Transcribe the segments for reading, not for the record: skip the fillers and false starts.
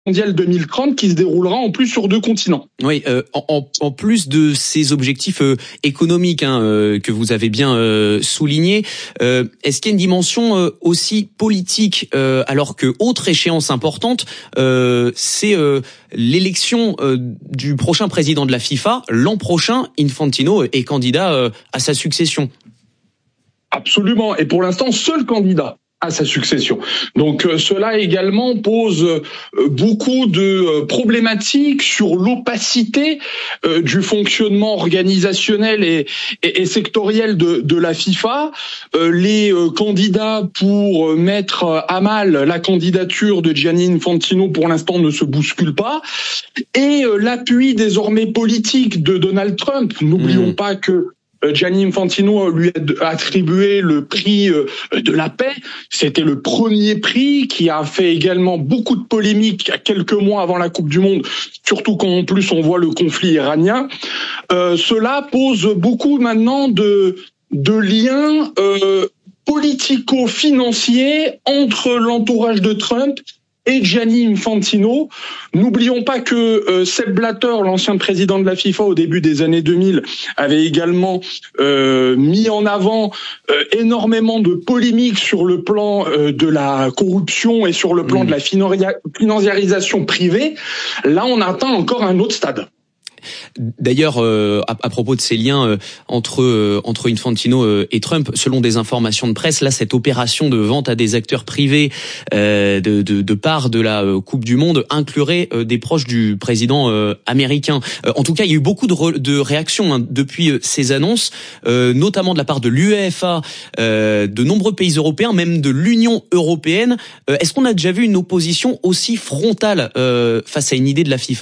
mondiale 2030 qui se déroulera en plus sur 2 continents. Oui, en plus de ces objectifs économiques que vous avez bien souligné, est-ce qu'il y a une dimension aussi politique alors que autre échéance importante, c'est l'élection du prochain président de la FIFA l'an prochain. Infantino est candidat à sa succession. Absolument, et pour l'instant seul candidat à sa succession. Donc cela également pose beaucoup de problématiques sur l'opacité du fonctionnement organisationnel et sectoriel de la FIFA. Les candidats pour mettre à mal la candidature de Gianni Infantino pour l'instant ne se bousculent pas. Et l'appui désormais politique de Donald Trump, n'oublions pas que Gianni Infantino lui a attribué le prix de la paix. C'était le premier prix qui a fait également beaucoup de polémiques quelques mois avant la Coupe du Monde, surtout quand en plus on voit le conflit iranien. Cela pose beaucoup maintenant de liens politico-financiers entre l'entourage de Trump et Gianni Infantino. N'oublions pas que Sepp Blatter, l'ancien président de la FIFA au début des années 2000, avait également mis en avant énormément de polémiques sur le plan de la corruption et sur le plan de la financiarisation privée. Là, on atteint encore un autre stade. D'ailleurs, à propos de ces liens entre Infantino et Trump, selon des informations de presse, là, cette opération de vente à des acteurs privés de part de la Coupe du Monde inclurait des proches du président américain. En tout cas, il y a eu beaucoup de réactions depuis ces annonces, notamment de la part de l'UEFA, de nombreux pays européens, même de l'Union européenne. Est-ce qu'on a déjà vu une opposition aussi frontale face à une idée de la FIFA ?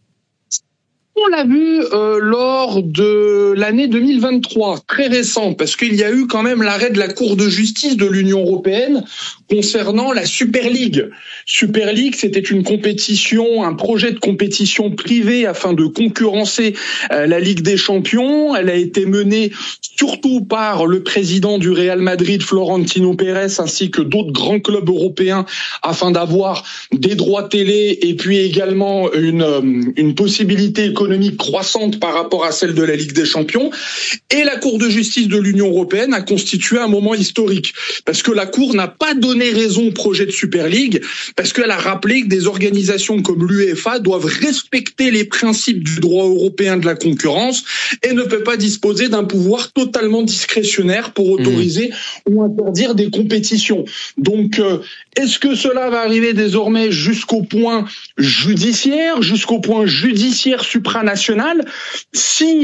On l'a vu lors de l'année 2023, très récent, parce qu'il y a eu quand même l'arrêt de la Cour de justice de l'Union européenne concernant la Super League. Super League, c'était une compétition, un projet de compétition privée afin de concurrencer la Ligue des Champions. Elle a été menée surtout par le président du Real Madrid, Florentino Pérez, ainsi que d'autres grands clubs européens, afin d'avoir des droits télé et puis également une possibilité économique croissante par rapport à celle de la Ligue des Champions. Et la Cour de justice de l'Union européenne a constitué un moment historique, parce que la Cour n'a pas donné raison au projet de Super League, parce qu'elle a rappelé que des organisations comme l'UEFA doivent respecter les principes du droit européen de la concurrence et ne peut pas disposer d'un pouvoir totalement discrétionnaire pour autoriser ou interdire des compétitions. Donc, est-ce que cela va arriver désormais jusqu'au point judiciaire supranational? Si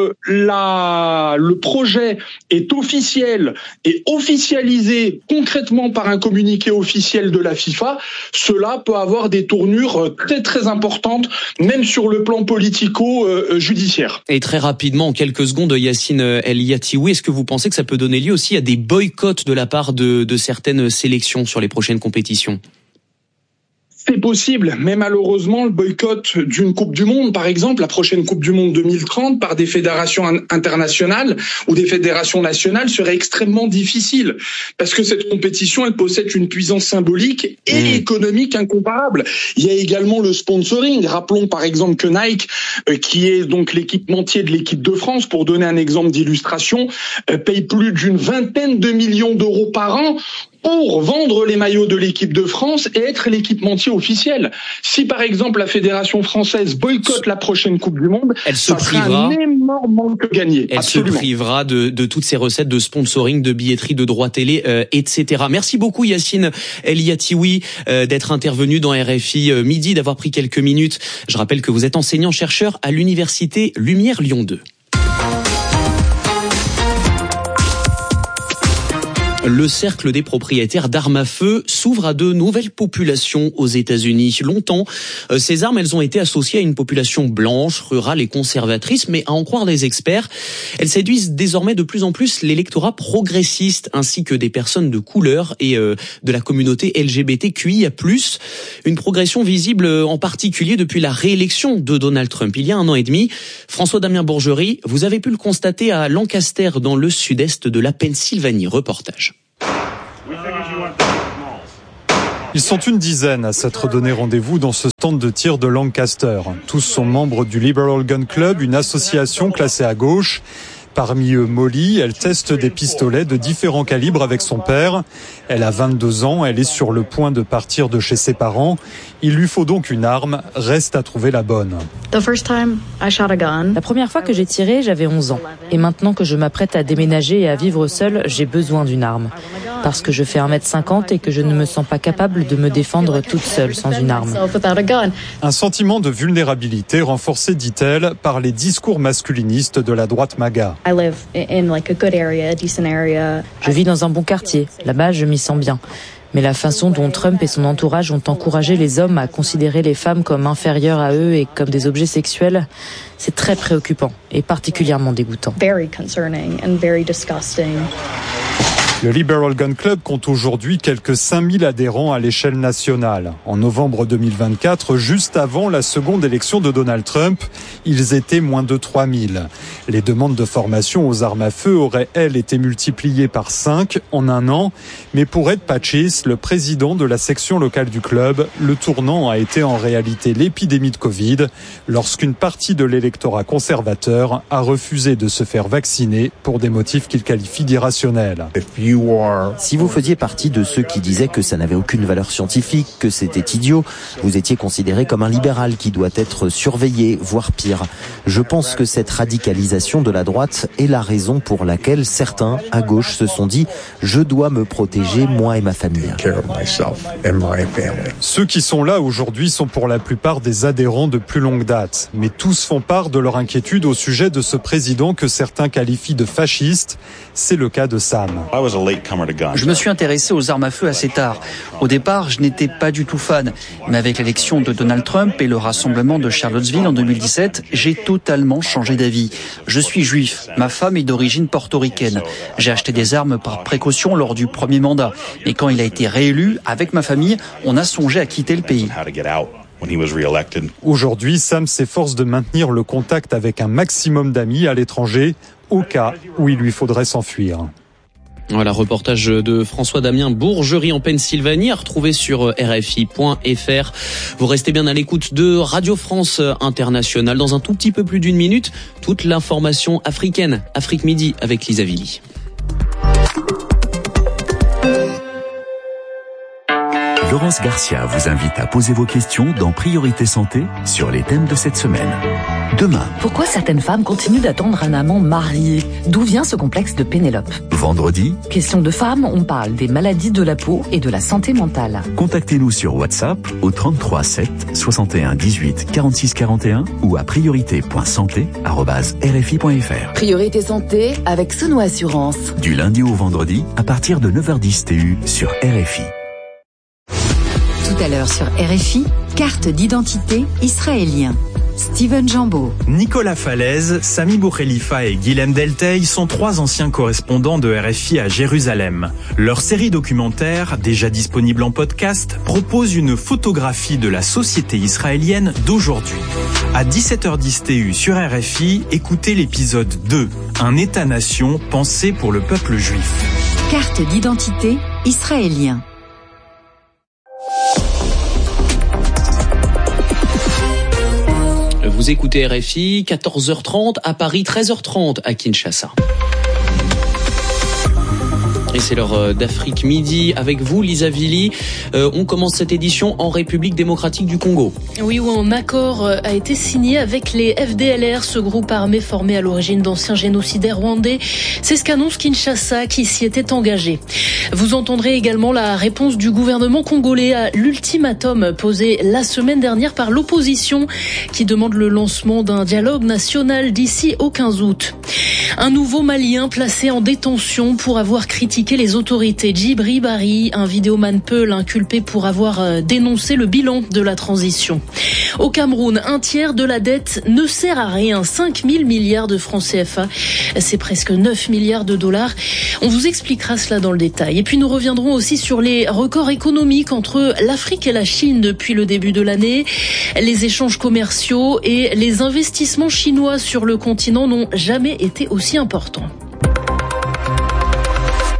le projet est officiel et officialisé concrètement par un communiqué officiel de la FIFA, cela peut avoir des tournures très très importantes, même sur le plan politico-judiciaire. Et très rapidement, en quelques secondes, Yacine El Yattioui, est-ce que vous pensez que ça peut donner lieu aussi à des boycotts de la part de certaines sélections sur les prochaines compétitions ? C'est possible, mais malheureusement, le boycott d'une Coupe du Monde, par exemple, la prochaine Coupe du Monde 2030, par des fédérations internationales ou des fédérations nationales serait extrêmement difficile. Parce que cette compétition, elle possède une puissance symbolique et économique incomparable. Il y a également le sponsoring. Rappelons par exemple que Nike, qui est donc l'équipementier de l'équipe de France, pour donner un exemple d'illustration, paye plus d'une vingtaine de millions d'euros par an pour vendre les maillots de l'équipe de France et être l'équipementier officiel. Si par exemple la fédération française boycotte la prochaine Coupe du Monde, ça sera un énorme manque gagné. Elle se privera de toutes ces recettes de sponsoring, de billetterie, de droits télé, etc. Merci beaucoup Yacine El Yattioui d'être intervenu dans RFI Midi, d'avoir pris quelques minutes. Je rappelle que vous êtes enseignant-chercheur à l'université Lumière Lyon 2. Le cercle des propriétaires d'armes à feu s'ouvre à de nouvelles populations aux États-Unis. Longtemps, ces armes, elles ont été associées à une population blanche, rurale et conservatrice, mais à en croire les experts, elles séduisent désormais de plus en plus l'électorat progressiste, ainsi que des personnes de couleur et de la communauté LGBTQIA+. Une progression visible en particulier depuis la réélection de Donald Trump il y a 1 an et demi. François-Damien Bourgerie, vous avez pu le constater à Lancaster, dans le sud-est de la Pennsylvanie. Reportage. Ils sont une dizaine à s'être donné rendez-vous dans ce stand de tir de Lancaster. Tous sont membres du Liberal Gun Club, une association classée à gauche. Parmi eux, Molly, elle teste des pistolets de différents calibres avec son père. Elle a 22 ans, elle est sur le point de partir de chez ses parents. Il lui faut donc une arme, reste à trouver la bonne. La première fois que j'ai tiré, j'avais 11 ans. Et maintenant que je m'apprête à déménager et à vivre seule, j'ai besoin d'une arme. Parce que je fais 1m50 et que je ne me sens pas capable de me défendre toute seule sans une arme. Un sentiment de vulnérabilité renforcé, dit-elle, par les discours masculinistes de la droite MAGA. Je vis dans un bon quartier. Là-bas, je m'y sens bien. Mais la façon dont Trump et son entourage ont encouragé les hommes à considérer les femmes comme inférieures à eux et comme des objets sexuels, c'est très préoccupant et particulièrement dégoûtant. Le Liberal Gun Club compte aujourd'hui quelques 5000 adhérents à l'échelle nationale. En novembre 2024, juste avant la seconde élection de Donald Trump, ils étaient moins de 3000. Les demandes de formation aux armes à feu auraient, elles, été multipliées par 5 en un an. Mais pour Ed Patchis, le président de la section locale du club, le tournant a été en réalité l'épidémie de Covid, lorsqu'une partie de l'électorat conservateur a refusé de se faire vacciner pour des motifs qu'il qualifie d'irrationnels. Si vous faisiez partie de ceux qui disaient que ça n'avait aucune valeur scientifique, que c'était idiot, vous étiez considéré comme un libéral qui doit être surveillé, voire pire. Je pense que cette radicalisation de la droite est la raison pour laquelle certains, à gauche, se sont dit « je dois me protéger, moi et ma famille ». Ceux qui sont là aujourd'hui sont pour la plupart des adhérents de plus longue date. Mais tous font part de leur inquiétude au sujet de ce président que certains qualifient de fasciste. C'est le cas de Sam. Je me suis intéressé aux armes à feu assez tard. Au départ, je n'étais pas du tout fan. Mais avec l'élection de Donald Trump et le rassemblement de Charlottesville en 2017, j'ai totalement changé d'avis. Je suis juif. Ma femme est d'origine portoricaine. J'ai acheté des armes par précaution lors du premier mandat. Et quand il a été réélu, avec ma famille, on a songé à quitter le pays. Aujourd'hui, Sam s'efforce de maintenir le contact avec un maximum d'amis à l'étranger, au cas où il lui faudrait s'enfuir. Voilà, reportage de François-Damien Bourgerie en Pennsylvanie, à retrouver sur rfi.fr. Vous restez bien à l'écoute de Radio France Internationale. Dans un tout petit peu plus d'une minute, toute l'information africaine, Afrique Midi avec Lisa Villy. Laurence Garcia vous invite à poser vos questions dans Priorité Santé sur les thèmes de cette semaine. Demain. Pourquoi certaines femmes continuent d'attendre un amant marié? D'où vient ce complexe de Pénélope? Vendredi. Question de femmes, on parle des maladies de la peau et de la santé mentale. Contactez-nous sur WhatsApp au 33 7 61 18 46 41 ou à priorité.santé@rfi.fr. Priorité Santé avec Sono Assurance. Du lundi au vendredi à partir de 9h10 TU sur RFI. Tout à l'heure sur RFI, carte d'identité israélien. Steven Jambeau. Nicolas Falaise, Sami Boukhelifa et Guilhem Delteil sont 3 anciens correspondants de RFI à Jérusalem. Leur série documentaire, déjà disponible en podcast, propose une photographie de la société israélienne d'aujourd'hui. À 17h10 TU sur RFI, écoutez l'épisode 2, un État-nation pensé pour le peuple juif. Carte d'identité israélien. Vous écoutez RFI, 14h30 à Paris, 13h30 à Kinshasa. Et c'est l'heure d'Afrique Midi avec vous, Lisa Villy. On commence cette édition en République démocratique du Congo. Oui, où un accord a été signé avec les FDLR, ce groupe armé formé à l'origine d'anciens génocidaires rwandais. C'est ce qu'annonce Kinshasa qui s'y était engagé. Vous entendrez également la réponse du gouvernement congolais à l'ultimatum posé la semaine dernière par l'opposition qui demande le lancement d'un dialogue national d'ici au 15 août. Un nouveau Malien placé en détention pour avoir critiqué les autorités. Djibri Bari, un vidéoman Peul inculpé pour avoir dénoncé le bilan de la transition. Au Cameroun, un tiers de la dette ne sert à rien. 5 000 milliards de francs CFA, c'est presque 9 milliards de dollars. On vous expliquera cela dans le détail. Et puis nous reviendrons aussi sur les records économiques entre l'Afrique et la Chine depuis le début de l'année. Les échanges commerciaux et les investissements chinois sur le continent n'ont jamais été aussi importants.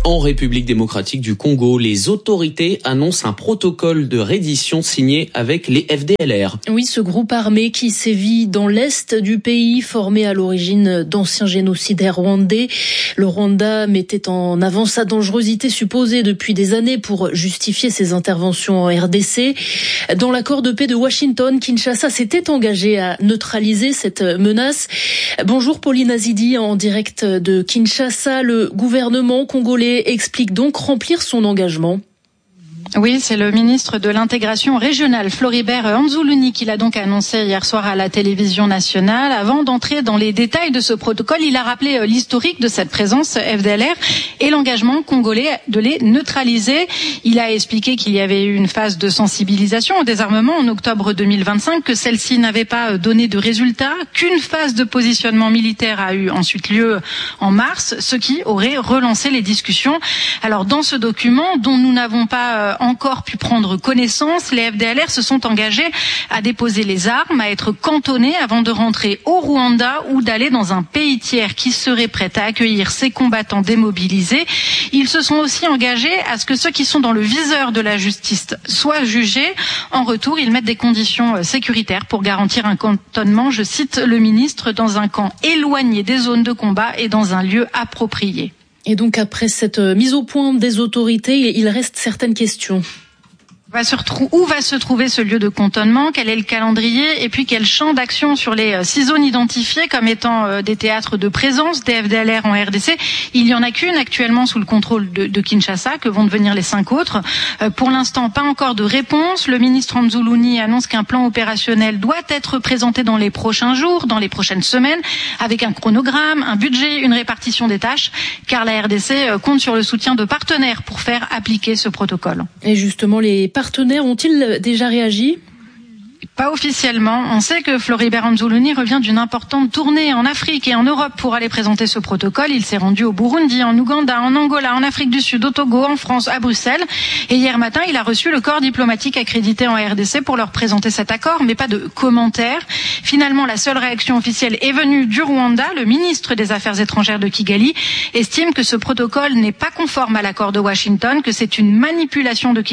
En République démocratique du Congo, les autorités annoncent un protocole de reddition signé avec les FDLR. Oui, ce groupe armé qui sévit dans l'est du pays, formé à l'origine d'anciens génocidaires rwandais. Le Rwanda mettait en avant sa dangerosité supposée depuis des années pour justifier ses interventions en RDC. Dans l'accord de paix de Washington, Kinshasa s'était engagé à neutraliser cette menace. Bonjour Pauline Azidi, en direct de Kinshasa. Le gouvernement congolais explique donc remplir son engagement. Oui, c'est le ministre de l'intégration régionale, Floribert Anzuluni, qui l'a donc annoncé hier soir à la télévision nationale. Avant d'entrer dans les détails de ce protocole, il a rappelé l'historique de cette présence FDLR et l'engagement congolais de les neutraliser. Il a expliqué qu'il y avait eu une phase de sensibilisation au désarmement en octobre 2025, que celle-ci n'avait pas donné de résultat, qu'une phase de positionnement militaire a eu ensuite lieu en mars, ce qui aurait relancé les discussions. Alors dans ce document, dont nous n'avons pas encore pu prendre connaissance, les FDLR se sont engagés à déposer les armes, à être cantonnés avant de rentrer au Rwanda ou d'aller dans un pays tiers qui serait prêt à accueillir ces combattants démobilisés. Ils se sont aussi engagés à ce que ceux qui sont dans le viseur de la justice soient jugés. En retour, ils mettent des conditions sécuritaires pour garantir un cantonnement, je cite le ministre, dans un camp éloigné des zones de combat et dans un lieu approprié. Et donc après cette mise au point des autorités, il reste certaines questions. Où va se trouver ce lieu de cantonnement? Quel est le calendrier? Et puis quel champ d'action sur les 6 zones identifiées comme étant des théâtres de présence des FDLR en RDC? Il n'y en a qu'une actuellement sous le contrôle de Kinshasa, que vont devenir les 5 autres. Pour l'instant, pas encore de réponse. Le ministre Anzuluni annonce qu'un plan opérationnel doit être présenté dans les prochains jours, dans les prochaines semaines, avec un chronogramme, un budget, une répartition des tâches, car la RDC compte sur le soutien de partenaires pour faire appliquer ce protocole. Et justement, les partenaires ont-ils déjà réagi ? Pas officiellement. On sait que Floribert Anzuluni revient d'une importante tournée en Afrique et en Europe pour aller présenter ce protocole. Il s'est rendu au Burundi, en Ouganda, en Angola, en Afrique du Sud, au Togo, en France, à Bruxelles. Et hier matin, il a reçu le corps diplomatique accrédité en RDC pour leur présenter cet accord, mais pas de commentaires. Finalement, la seule réaction officielle est venue du Rwanda. Le ministre des Affaires étrangères de Kigali estime que ce protocole n'est pas conforme à l'accord de Washington, que c'est une manipulation de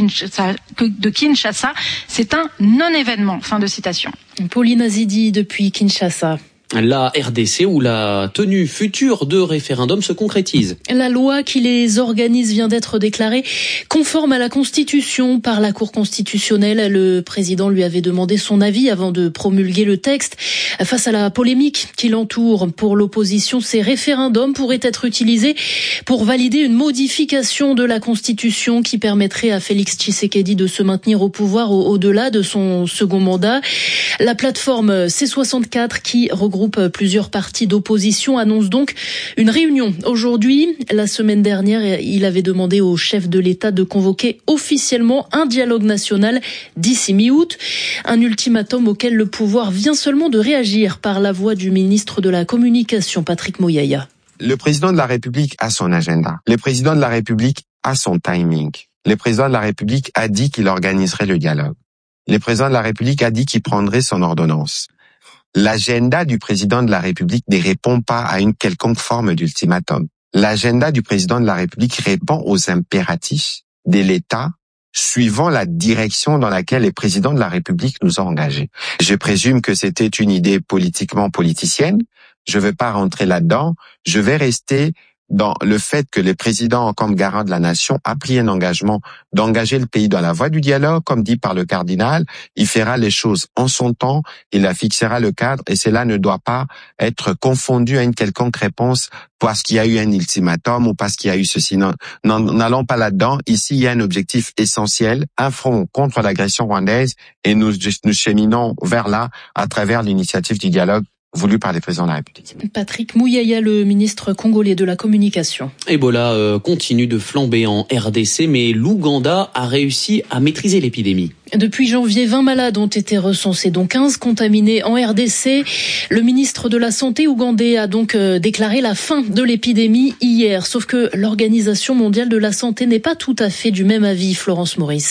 Kinshasa. C'est un non-événement. Fin de citation. Pauline Azidi depuis Kinshasa. La RDC où la tenue future de référendum se concrétise. La loi qui les organise vient d'être déclarée conforme à la Constitution par la Cour constitutionnelle. Le président lui avait demandé son avis avant de promulguer le texte. Face à la polémique qui l'entoure, pour l'opposition, ces référendums pourraient être utilisés pour valider une modification de la Constitution qui permettrait à Félix Tshisekedi de se maintenir au pouvoir au-delà de son second mandat. La plateforme C64 qui regroupe plusieurs partis d'opposition annonce donc une réunion aujourd'hui. La semaine dernière, il avait demandé au chef de l'État de convoquer officiellement un dialogue national d'ici mi-août. Un ultimatum auquel le pouvoir vient seulement de réagir par la voix du ministre de la Communication, Patrick Mouyaya. Le président de la République a son agenda. Le président de la République a son timing. Le président de la République a dit qu'il organiserait le dialogue. Le président de la République a dit qu'il prendrait son ordonnance. L'agenda du président de la République ne répond pas à une quelconque forme d'ultimatum. L'agenda du président de la République répond aux impératifs de l'État suivant la direction dans laquelle les présidents de la République nous ont engagés. Je présume que c'était une idée politiquement politicienne. Je ne vais pas rentrer là-dedans. Je vais rester dans le fait que le président, comme garant de la nation, a pris un engagement d'engager le pays dans la voie du dialogue, comme dit par le cardinal. Il fera les choses en son temps, il fixera le cadre, et cela ne doit pas être confondu à une quelconque réponse parce qu'il y a eu un ultimatum ou parce qu'il y a eu ceci. Non, n'allons pas là-dedans. Ici, il y a un objectif essentiel, un front contre l'agression rwandaise, et nous cheminons vers là à travers l'initiative du dialogue voulu par les présidents de la République. Patrick Mouyaya, le ministre congolais de la Communication. Ebola continue de flamber en RDC, mais l'Ouganda a réussi à maîtriser l'épidémie. Depuis janvier, 20 malades ont été recensés, dont 15 contaminés en RDC. Le ministre de la Santé ougandais a donc déclaré la fin de l'épidémie hier. Sauf que l'Organisation mondiale de la santé n'est pas tout à fait du même avis, Florence Maurice.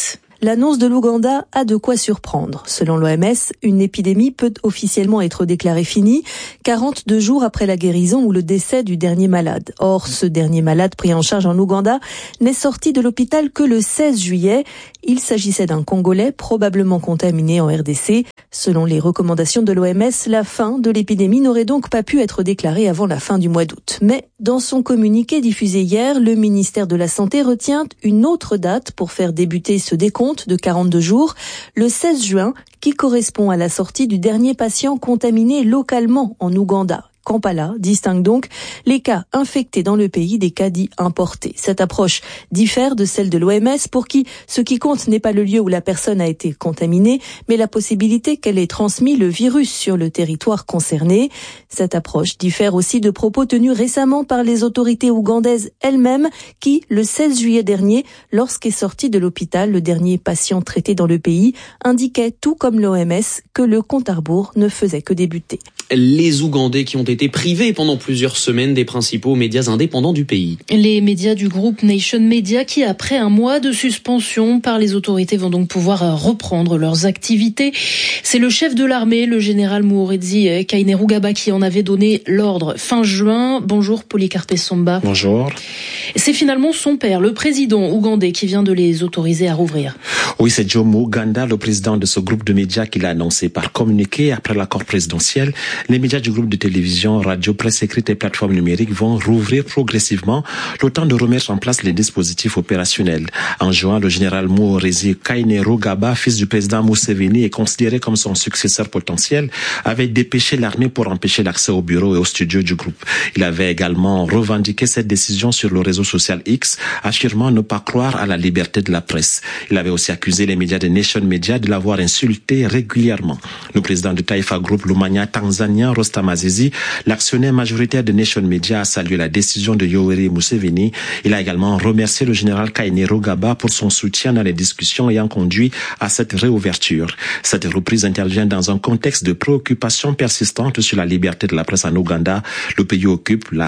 l'annonce de l'Ouganda a de quoi surprendre. Selon l'OMS, une épidémie peut officiellement être déclarée finie 42 jours après la guérison ou le décès du dernier malade. Or, ce dernier malade pris en charge en Ouganda n'est sorti de l'hôpital que le 16 juillet. Il s'agissait d'un Congolais probablement contaminé en RDC. Selon les recommandations de l'OMS, la fin de l'épidémie n'aurait donc pas pu être déclarée avant la fin du mois d'août. Mais dans son communiqué diffusé hier, le ministère de la Santé retient une autre date pour faire débuter ce décompte de 42 jours, le 16 juin, qui correspond à la sortie du dernier patient contaminé localement en Ouganda. Kampala distingue donc les cas infectés dans le pays des cas dits importés. Cette approche diffère de celle de l'OMS pour qui ce qui compte n'est pas le lieu où la personne a été contaminée, mais la possibilité qu'elle ait transmis le virus sur le territoire concerné. Cette approche diffère aussi de propos tenus récemment par les autorités ougandaises elles-mêmes qui, le 16 juillet dernier, lorsqu'est sorti de l'hôpital le dernier patient traité dans le pays, indiquaient, tout comme l'OMS, que le compte à rebours ne faisait que débuter. Les Ougandais qui ont été privés pendant plusieurs semaines des principaux médias indépendants du pays. Les médias du groupe Nation Media qui, après un mois de suspension par les autorités, vont donc pouvoir reprendre leurs activités. C'est le chef de l'armée, le général Muhoozi Kainerugaba, qui en avait donné l'ordre fin juin. Bonjour Polycarpe Somba. Bonjour. C'est finalement son père, le président ougandais, qui vient de les autoriser à rouvrir. Oui, c'est Jomo Ganda, le président de ce groupe de médias, qui l'a annoncé par communiqué après l'accord présidentiel. Les médias du groupe de télévision, radio, presse écrite et plateformes numériques vont rouvrir progressivement, le temps de remettre en place les dispositifs opérationnels. En juin, le général Muhoozi Kainerugaba, fils du président Museveni et considéré comme son successeur potentiel, avait dépêché l'armée pour empêcher l'accès au bureau et aux studios du groupe. Il avait également revendiqué cette décision sur le réseau social X, affirmant ne pas croire à la liberté de la presse. Il avait aussi accusé les médias de Nation Media de l'avoir insulté régulièrement. Le président de Taifa Group Lumania tanzanien, Rostam Azizi, l'actionnaire majoritaire de Nation Media, a salué la décision de Yoweri Museveni. Il a également remercié le général Kainerugaba pour son soutien dans les discussions ayant conduit à cette réouverture. Cette reprise intervient dans un contexte de préoccupation persistante sur la liberté de la presse en Ouganda. Le pays occupe la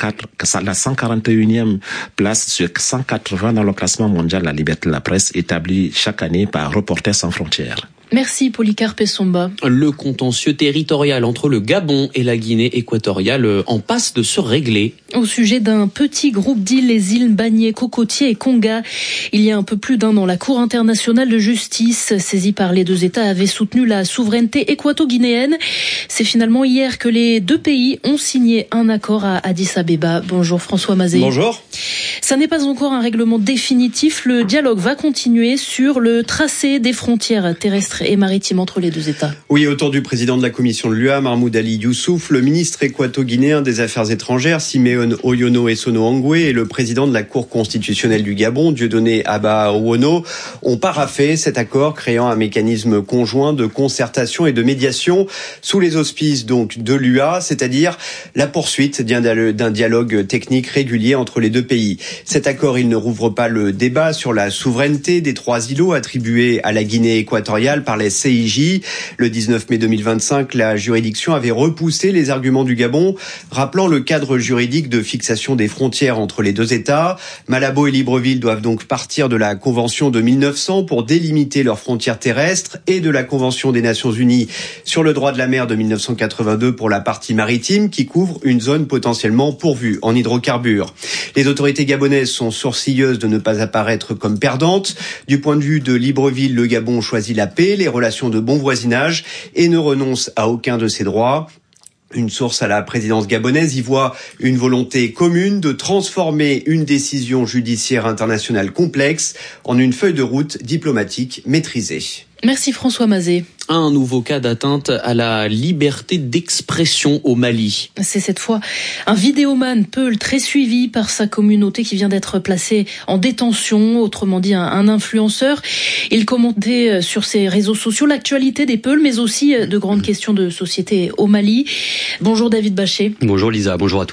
141e place sur 180 dans le classement mondial de la liberté de la presse établi chaque année par Reporters sans frontières. Merci Polycarpe Somba. Le contentieux territorial entre le Gabon et la Guinée équatoriale en passe de se régler. Au sujet d'un petit groupe d'îles, les îles Bagné, Cocotier et Konga. Il y a un peu plus d'un an, la Cour internationale de justice, saisie par les deux États, avait soutenu la souveraineté équato-guinéenne. C'est finalement hier que les deux pays ont signé un accord à Addis Abeba. Bonjour François Mazet. Bonjour. Ça n'est pas encore un règlement définitif. Le dialogue va continuer sur le tracé des frontières terrestres et maritimes entre les deux États. Oui, autour du président de la commission de l'UA, Mahmoud Ali Youssouf, le ministre équato-guinéen des Affaires étrangères, Simeon Oyono Essono Angwe, et le président de la Cour constitutionnelle du Gabon, Dieudonné Abba Owono, ont paraphé cet accord créant un mécanisme conjoint de concertation et de médiation sous les auspices donc de l'UA, c'est-à-dire la poursuite d'un dialogue technique régulier entre les deux pays. Cet accord, il ne rouvre pas le débat sur la souveraineté des 3 îlots attribués à la Guinée équatoriale par les CIJ. Le 19 mai 2025, la juridiction avait repoussé les arguments du Gabon, rappelant le cadre juridique de fixation des frontières entre les deux États. Malabo et Libreville doivent donc partir de la Convention de 1900 pour délimiter leurs frontières terrestres et de la Convention des Nations Unies sur le droit de la mer de 1982 pour la partie maritime qui couvre une zone potentiellement pourvue en hydrocarbures. Les autorités gabonaises sont sourcilleuses de ne pas apparaître comme perdantes. Du point de vue de Libreville, le Gabon choisit la paix, les relations de bon voisinage et ne renonce à aucun de ses droits. Une source à la présidence gabonaise y voit une volonté commune de transformer une décision judiciaire internationale complexe en une feuille de route diplomatique maîtrisée. Merci François Mazet. Un nouveau cas d'atteinte à la liberté d'expression au Mali. C'est cette fois un vidéoman Peul très suivi par sa communauté qui vient d'être placé en détention, autrement dit un influenceur. Il commentait sur ses réseaux sociaux l'actualité des Peuls, mais aussi de grandes questions de société au Mali. Bonjour David Bachet. Bonjour Lisa, bonjour à tous.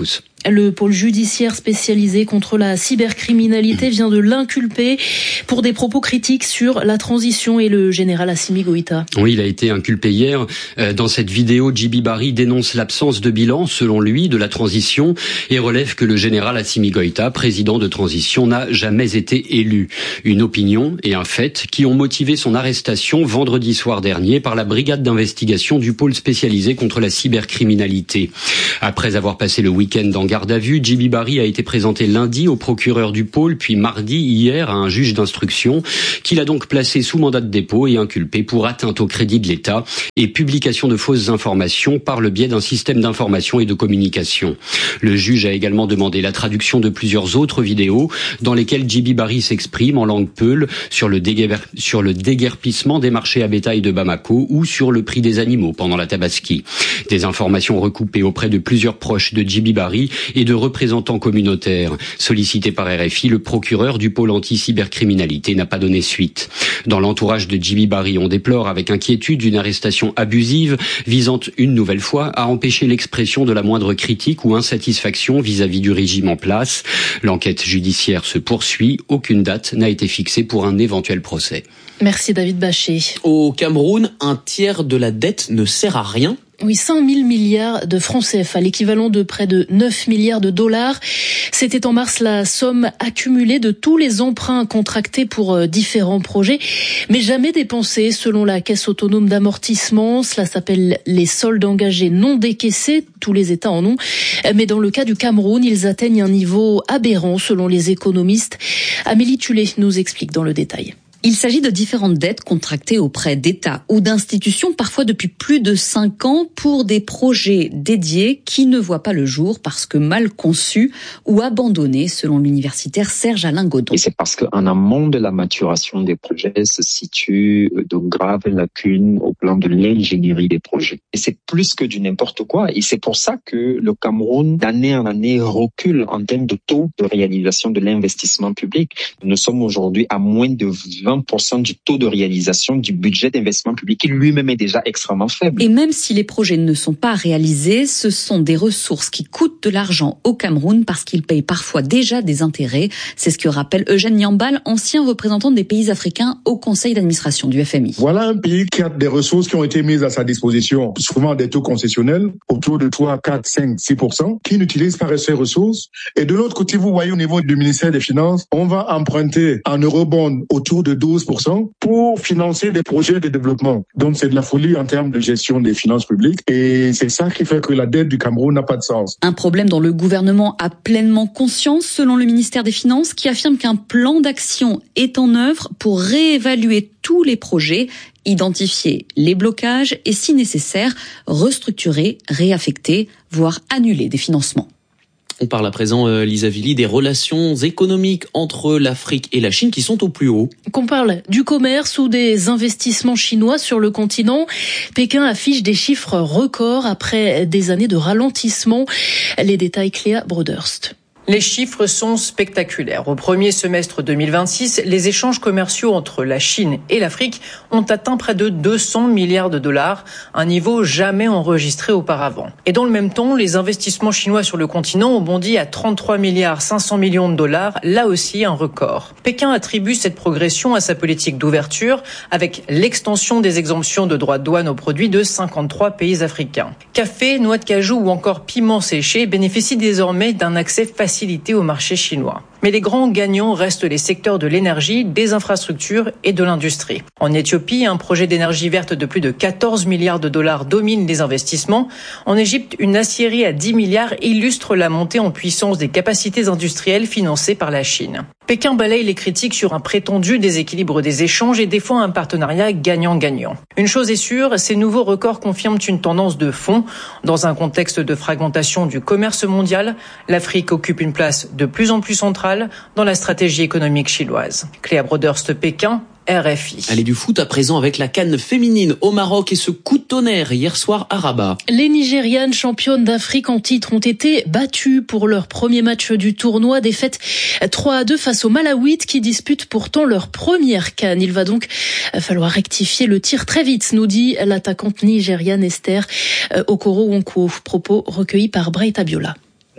Le pôle judiciaire spécialisé contre la cybercriminalité vient de l'inculper pour des propos critiques sur la transition et le général Assimi Goïta. Oui, il a été inculpé hier. Dans cette vidéo, Djiby Barry dénonce l'absence de bilan, selon lui, de la transition et relève que le général Assimi Goïta, président de transition, n'a jamais été élu. Une opinion et un fait qui ont motivé son arrestation vendredi soir dernier par la brigade d'investigation du pôle spécialisé contre la cybercriminalité. Après avoir passé le week-end en garde à vue, Djiby Barry a été présenté lundi au procureur du pôle, puis mardi, hier, à un juge d'instruction, qu'il a donc placé sous mandat de dépôt et inculpé pour atteinte au crédit de l'État et publication de fausses informations par le biais d'un système d'information et de communication. Le juge a également demandé la traduction de plusieurs autres vidéos dans lesquelles Djiby Barry s'exprime en langue peul sur le déguerpissement des marchés à bétail de Bamako ou sur le prix des animaux pendant la Tabaski. Des informations recoupées auprès de plusieurs proches de Djiby Barry et de représentants communautaires. Sollicité par RFI, le procureur du pôle anti-cybercriminalité n'a pas donné suite. Dans l'entourage de Djiby Barry, on déplore avec inquiétude une arrestation abusive visant une nouvelle fois à empêcher l'expression de la moindre critique ou insatisfaction vis-à-vis du régime en place. L'enquête judiciaire se poursuit. Aucune date n'a été fixée pour un éventuel procès. Merci David Bachet. Au Cameroun, un tiers de la dette ne sert à rien. Oui, 5 000 milliards de francs CFA, l'équivalent de près de 9 milliards de dollars. C'était en mars la somme accumulée de tous les emprunts contractés pour différents projets, mais jamais dépensés selon la Caisse autonome d'amortissement. Cela s'appelle les soldes engagés non décaissés. Tous les États en ont. Mais dans le cas du Cameroun, ils atteignent un niveau aberrant selon les économistes. Amélie Tullet nous explique dans le détail. Il s'agit de différentes dettes contractées auprès d'États ou d'institutions, parfois depuis plus de 5 ans, pour des projets dédiés qui ne voient pas le jour parce que mal conçus ou abandonnés, selon l'universitaire Serge-Alain Godon. Et c'est parce qu'en amont de la maturation des projets se situent de graves lacunes au plan de l'ingénierie des projets. Et c'est plus que du n'importe quoi. Et c'est pour ça que le Cameroun, d'année en année, recule en termes de taux de réalisation de l'investissement public. Nous sommes aujourd'hui à moins de 20% du taux de réalisation du budget d'investissement public qui lui-même est déjà extrêmement faible. Et même si les projets ne sont pas réalisés, ce sont des ressources qui coûtent de l'argent au Cameroun parce qu'ils payent parfois déjà des intérêts. C'est ce que rappelle Eugène Nyambal, ancien représentant des pays africains au conseil d'administration du FMI. Voilà un pays qui a des ressources qui ont été mises à sa disposition, souvent des taux concessionnels, autour de 3, 4, 5, 6%, qui n'utilisent pas ces ressources. Et de l'autre côté, vous voyez au niveau du ministère des Finances, on va emprunter en eurobond autour de 12% pour financer des projets de développement. Donc c'est de la folie en termes de gestion des finances publiques et c'est ça qui fait que la dette du Cameroun n'a pas de sens. Un problème dont le gouvernement a pleinement conscience selon le ministère des Finances qui affirme qu'un plan d'action est en œuvre pour réévaluer tous les projets, identifier les blocages et si nécessaire restructurer, réaffecter, voire annuler des financements. On parle à présent, Lisa Villy, des relations économiques entre l'Afrique et la Chine qui sont au plus haut. Qu'on parle du commerce ou des investissements chinois sur le continent, Pékin affiche des chiffres records après des années de ralentissement. Les détails, Cléa Broderst. Les chiffres sont spectaculaires. Au premier semestre 2026, les échanges commerciaux entre la Chine et l'Afrique ont atteint près de 200 milliards de dollars, un niveau jamais enregistré auparavant. Et dans le même temps, les investissements chinois sur le continent ont bondi à 33 milliards 500 millions de dollars, là aussi un record. Pékin attribue cette progression à sa politique d'ouverture, avec l'extension des exemptions de droits de douane aux produits de 53 pays africains. Café, noix de cajou ou encore piments séchés bénéficient désormais d'un accès facilité au marché chinois. Mais les grands gagnants restent les secteurs de l'énergie, des infrastructures et de l'industrie. En Éthiopie, un projet d'énergie verte de plus de 14 milliards de dollars domine les investissements. En Égypte, une aciérie à 10 milliards illustre la montée en puissance des capacités industrielles financées par la Chine. Pékin balaye les critiques sur un prétendu déséquilibre des échanges et défend un partenariat gagnant-gagnant. Une chose est sûre, ces nouveaux records confirment une tendance de fond. Dans un contexte de fragmentation du commerce mondial, l'Afrique occupe une place de plus en plus centrale dans la stratégie économique chinoise. Cléa Broderst, Pékin, RFI. Allez, du foot à présent avec la CAN féminine au Maroc et ce coup de tonnerre hier soir à Rabat. Les Nigérianes championnes d'Afrique en titre ont été battues pour leur premier match du tournoi, défaite 3-2 face aux Malawites qui disputent pourtant leur première CAN. Il va donc falloir rectifier le tir très vite, nous dit l'attaquante nigériane Esther Okoro Onkwo. Propos recueillis par Braita Biola.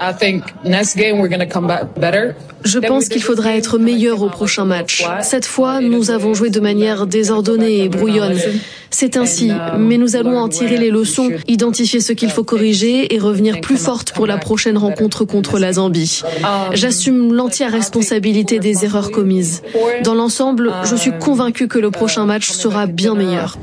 Je pense qu'il faudra être meilleur au prochain match. Cette fois, nous avons joué de manière désordonnée et brouillonne. C'est ainsi, mais nous allons en tirer les leçons, identifier ce qu'il faut corriger et revenir plus forte pour la prochaine rencontre contre la Zambie. J'assume l'entière responsabilité des erreurs commises. Dans l'ensemble, je suis convaincue que le prochain match sera bien meilleur.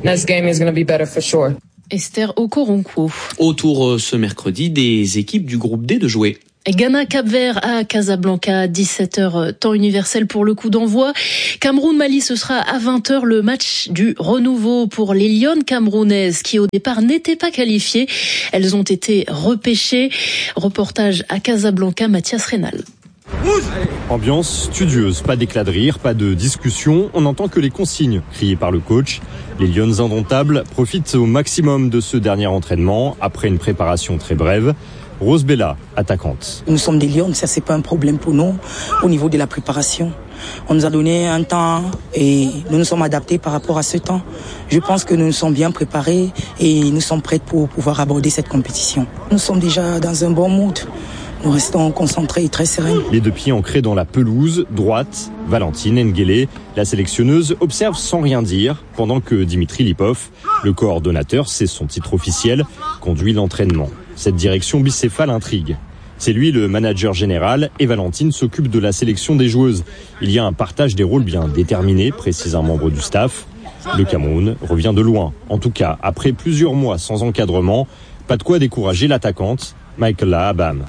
Esther Okoronkwo. Autour ce mercredi des équipes du groupe D de jouer. Ghana Cap-Vert à Casablanca, 17h temps universel pour le coup d'envoi. Cameroun-Mali, ce sera à 20h le match du renouveau pour les Lionnes camerounaises qui au départ n'étaient pas qualifiées. Elles ont été repêchées. Reportage à Casablanca, Mathias Rénal. Ambiance studieuse, pas d'éclat de rire, pas de discussion, on n'entend que les consignes criées par le coach. Les Lionnes indomptables profitent au maximum de ce dernier entraînement après une préparation très brève. Rose Bella, attaquante. Nous sommes des Lions, ça c'est pas un problème pour nous au niveau de la préparation. On nous a donné un temps et nous nous sommes adaptés par rapport à ce temps. Je pense que nous nous sommes bien préparés et nous sommes prêts pour pouvoir aborder cette compétition. Nous sommes déjà dans un bon mood. Nous restons concentrés et très sereins. Les deux pieds ancrés dans la pelouse, droite, Valentine Nguélé, la sélectionneuse, observe sans rien dire, pendant que Dimitri Lipov, le coordonnateur, c'est son titre officiel, conduit l'entraînement. Cette direction bicéphale intrigue. C'est lui le manager général et Valentine s'occupe de la sélection des joueuses. Il y a un partage des rôles bien déterminé, précise un membre du staff. Le Cameroun revient de loin. En tout cas, après plusieurs mois sans encadrement, pas de quoi décourager l'attaquante. Michael Abam.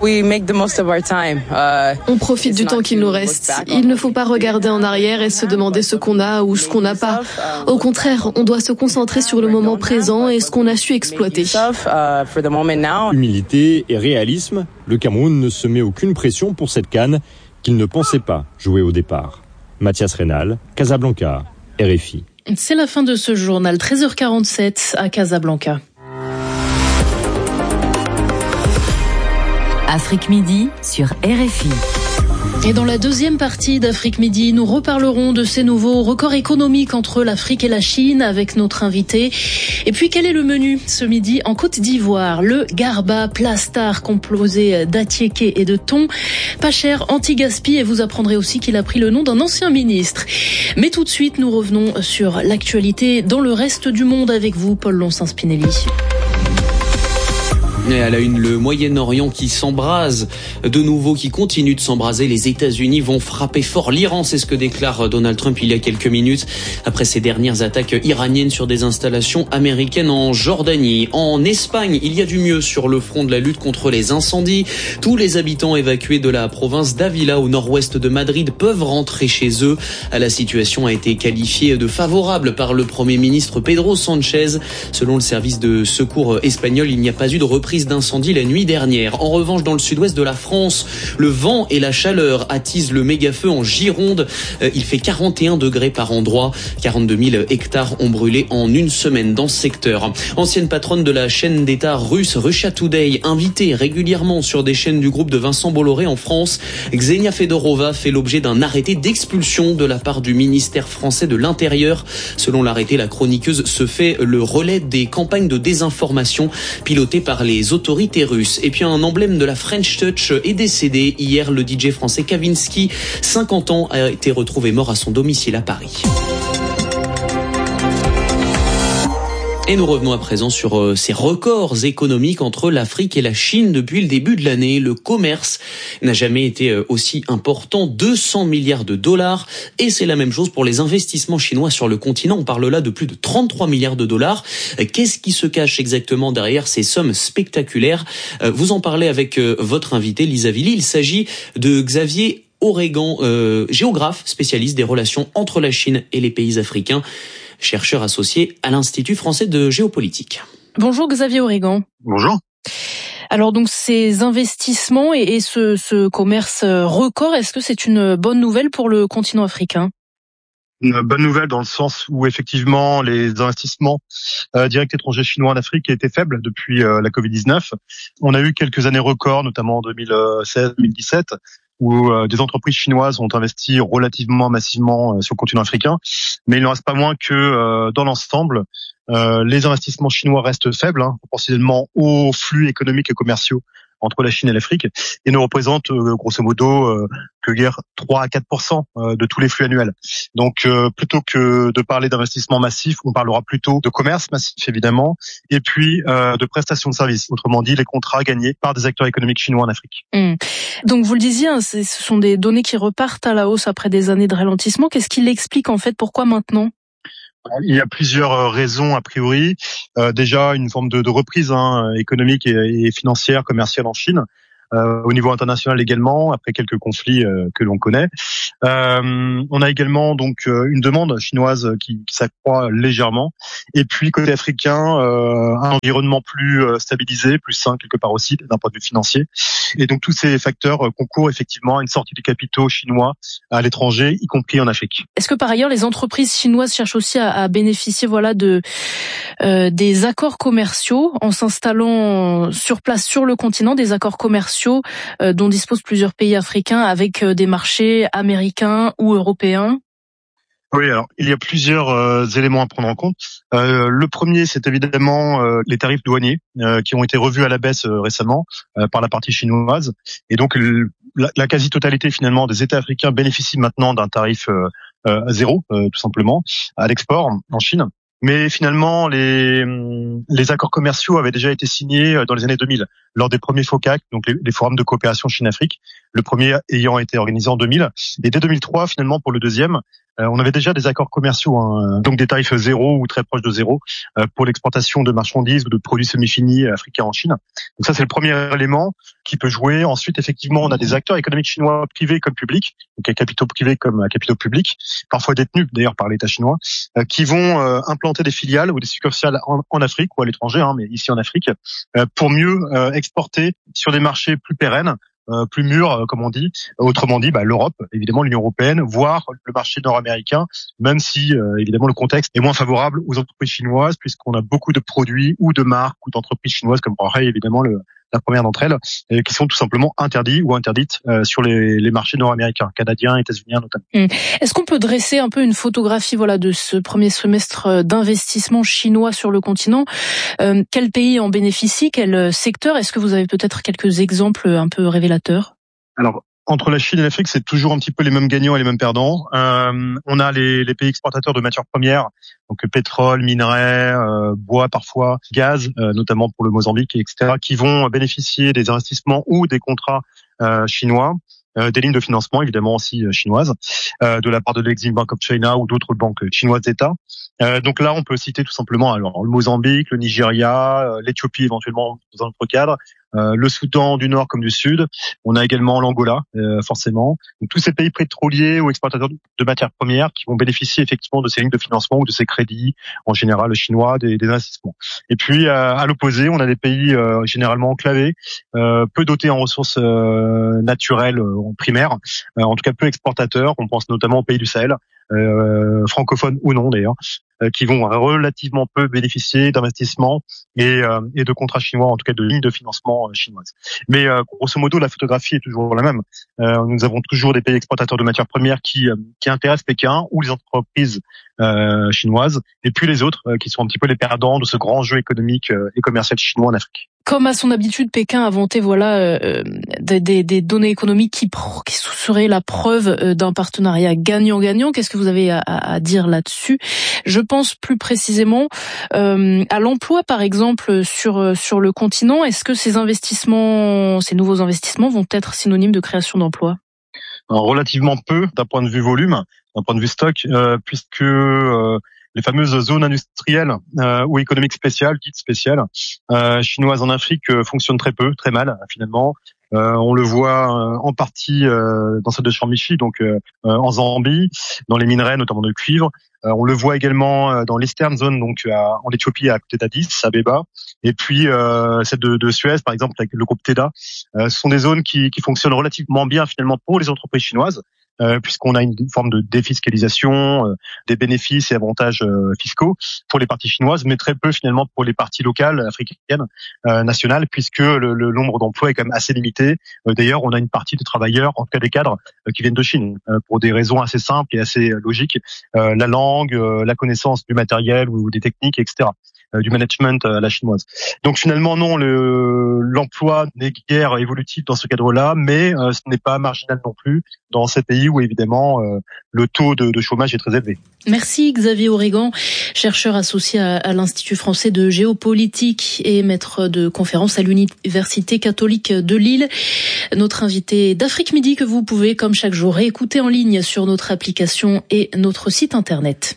On profite du temps qu'il nous reste. Il ne faut pas regarder en arrière et se demander ce qu'on a ou ce qu'on n'a pas. Au contraire, on doit se concentrer sur le moment présent et ce qu'on a su exploiter. Humilité et réalisme, le Cameroun ne se met aucune pression pour cette CAN qu'il ne pensait pas jouer au départ. Mathias Rénal, Casablanca, RFI. C'est la fin de ce journal, 13h47 à Casablanca. Afrique Midi sur RFI. Et dans la deuxième partie d'Afrique Midi, nous reparlerons de ces nouveaux records économiques entre l'Afrique et la Chine avec notre invité. Et puis, quel est le menu ce midi en Côte d'Ivoire? Le garba plastar composé d'atiéké et de thon. Pas cher, anti-gaspi, et vous apprendrez aussi qu'il a pris le nom d'un ancien ministre. Mais tout de suite, nous revenons sur l'actualité dans le reste du monde avec vous, Paul Lonssin-Spinelli. Et à la une, le Moyen-Orient qui s'embrase de nouveau, qui continue de s'embraser. Les États-Unis vont frapper fort l'Iran, c'est ce que déclare Donald Trump il y a quelques minutes après ces dernières attaques iraniennes sur des installations américaines en Jordanie. En Espagne, il y a du mieux sur le front de la lutte contre les incendies. Tous les habitants évacués de la province d'Ávila au nord-ouest de Madrid peuvent rentrer chez eux. La situation a été qualifiée de favorable par le Premier ministre Pedro Sánchez. Selon le service de secours espagnol, il n'y a pas eu de reprise d'incendie la nuit dernière. En revanche, dans le sud-ouest de la France, le vent et la chaleur attisent le méga-feu en Gironde. Il fait 41 degrés par endroit. 42 000 hectares ont brûlé en une semaine dans ce secteur. Ancienne patronne de la chaîne d'État russe Russia Today, invitée régulièrement sur des chaînes du groupe de Vincent Bolloré en France, Ksenia Fedorova fait l'objet d'un arrêté d'expulsion de la part du ministère français de l'Intérieur. Selon l'arrêté, la chroniqueuse se fait le relais des campagnes de désinformation pilotées par les autorités russes. Et puis un emblème de la French Touch est décédé. Hier, le DJ français Kavinsky, 50 ans, a été retrouvé mort à son domicile à Paris. Et nous revenons à présent sur ces records économiques entre l'Afrique et la Chine depuis le début de l'année. Le commerce n'a jamais été aussi important, 200 milliards de dollars. Et c'est la même chose pour les investissements chinois sur le continent. On parle là de plus de 33 milliards de dollars. Qu'est-ce qui se cache exactement derrière ces sommes spectaculaires? Vous en parlez avec votre invité, Lisa Villy. Il s'agit de Xavier Oregan, géographe spécialiste des relations entre la Chine et les pays africains, chercheur associé à l'Institut français de géopolitique. Bonjour Xavier Oregan. Bonjour. Alors donc ces investissements et ce commerce record, est-ce que c'est une bonne nouvelle pour le continent africain? Une bonne nouvelle dans le sens où effectivement les investissements directs étrangers chinois en Afrique étaient faibles depuis la Covid-19. On a eu quelques années records, notamment en 2016-2017, où des entreprises chinoises ont investi relativement massivement sur le continent africain. Mais il n'en reste pas moins que dans l'ensemble, les investissements chinois restent faibles, proportionnellement aux flux économiques et commerciaux entre la Chine et l'Afrique et ne représente grosso modo que guère 3 à 4% de tous les flux annuels. Donc plutôt que de parler d'investissement massif, on parlera plutôt de commerce massif évidemment et puis de prestations de services, autrement dit les contrats gagnés par des acteurs économiques chinois en Afrique. Donc vous le disiez, ce sont des données qui repartent à la hausse après des années de ralentissement. Qu'est-ce qui l'explique en fait? Pourquoi maintenant? Il y a plusieurs raisons a priori. Déjà une forme de reprise économique et financière, commerciale en Chine. Au niveau international également, après quelques conflits que l'on connaît. On a également donc une demande chinoise qui s'accroît légèrement. Et puis côté africain, un environnement plus stabilisé, plus sain quelque part aussi d'un point de vue financier. Et donc tous ces facteurs concourent effectivement à une sortie des capitaux chinois à l'étranger, y compris en Afrique. Est-ce que par ailleurs les entreprises chinoises cherchent aussi à bénéficier de des accords commerciaux en s'installant sur place sur le continent, des accords commerciaux dont disposent plusieurs pays africains avec des marchés américains ou européens? Oui, alors il y a plusieurs éléments à prendre en compte. Le premier, c'est évidemment les tarifs douaniers qui ont été revus à la baisse récemment par la partie chinoise. Et donc la quasi-totalité finalement des États africains bénéficient maintenant d'un tarif zéro, tout simplement, à l'export en Chine. Mais finalement, les accords commerciaux avaient déjà été signés dans les années 2000, lors des premiers FOCAC, donc les forums de coopération Chine-Afrique, le premier ayant été organisé en 2000. Et dès 2003, finalement, pour le deuxième, on avait déjà des accords commerciaux, donc des tarifs zéro ou très proches de zéro, pour l'exportation de marchandises ou de produits semi-finis africains en Chine. Donc ça, c'est le premier élément qui peut jouer. Ensuite, effectivement, on a des acteurs économiques chinois privés comme publics, donc à capitaux privés comme à capitaux publics, parfois détenus d'ailleurs par l'État chinois, qui vont implanter des filiales ou des succursales en Afrique ou à l'étranger, mais ici en Afrique, pour mieux exporter sur des marchés plus pérennes, plus mûrs, comme on dit. Autrement dit, l'Europe, évidemment l'Union européenne, voire le marché nord-américain, même si évidemment le contexte est moins favorable aux entreprises chinoises, puisqu'on a beaucoup de produits ou de marques ou d'entreprises chinoises comme Huawei, évidemment la première d'entre elles, qui sont tout simplement interdits ou interdites sur les marchés nord-américains, canadiens, états-uniens notamment. Est-ce qu'on peut dresser un peu une photographie de ce premier semestre d'investissement chinois sur le continent? Quel pays en bénéficie? Quel secteur? Est-ce que vous avez peut-être quelques exemples un peu révélateurs? Alors, entre la Chine et l'Afrique, c'est toujours un petit peu les mêmes gagnants et les mêmes perdants. On a les pays exportateurs de matières premières, donc pétrole, minerais, bois parfois, gaz, notamment pour le Mozambique, etc., qui vont bénéficier des investissements ou des contrats chinois, des lignes de financement évidemment aussi chinoises, de la part de l'Exim Bank of China ou d'autres banques chinoises d'État. Donc là, on peut citer tout simplement le Mozambique, le Nigeria, l'Éthiopie éventuellement dans un autre cadre, le Soudan du Nord comme du Sud. On a également l'Angola, forcément. Donc, tous ces pays pétroliers ou exportateurs de matières premières qui vont bénéficier effectivement de ces lignes de financement ou de ces crédits, en général chinois, des investissements. Et puis, à l'opposé, on a des pays généralement enclavés, peu dotés en ressources naturelles primaires, en tout cas peu exportateurs. On pense notamment aux pays du Sahel, francophones ou non d'ailleurs, qui vont relativement peu bénéficier d'investissements et de contrats chinois, en tout cas de lignes de financement chinoises. Mais grosso modo, la photographie est toujours la même. Nous avons toujours des pays exportateurs de matières premières qui intéressent Pékin ou les entreprises chinoises, et puis les autres qui sont un petit peu les perdants de ce grand jeu économique et commercial chinois en Afrique. Comme à son habitude, Pékin a vanté des données économiques qui seraient la preuve d'un partenariat gagnant-gagnant. Qu'est-ce que vous avez à dire là-dessus? Je pense plus précisément à l'emploi, par exemple, sur le continent. Est-ce que ces nouveaux investissements vont être synonymes de création d'emplois? Relativement peu d'un point de vue volume, d'un point de vue stock, puisque les fameuses zones industrielles ou économiques spéciales, dites spéciales, chinoises en Afrique fonctionnent très peu, très mal finalement. On le voit en partie dans celle de Chambichi, donc en Zambie, dans les minerais notamment de cuivre. On le voit également dans l'Eastern Zone, donc en Éthiopie à côté d'Addis Abeba, et puis celle de Suez par exemple avec le groupe TEDA. Ce sont des zones qui fonctionnent relativement bien finalement pour les entreprises chinoises, puisqu'on a une forme de défiscalisation, des bénéfices et avantages fiscaux pour les parties chinoises, mais très peu finalement pour les parties locales africaines, nationales, puisque le nombre d'emplois est quand même assez limité. D'ailleurs, on a une partie des travailleurs, en tout cas des cadres, qui viennent de Chine, pour des raisons assez simples et assez logiques, la langue, la connaissance du matériel ou des techniques, etc. du management à la chinoise. Donc finalement non, l'emploi n'est guère évolutif dans ce cadre-là, mais ce n'est pas marginal non plus dans ces pays où évidemment le taux de chômage est très élevé. Merci Xavier Oregan, chercheur associé à l'Institut français de géopolitique et maître de conférence à l'Université catholique de Lille. Notre invité d'Afrique Midi que vous pouvez, comme chaque jour, écouter en ligne sur notre application et notre site internet.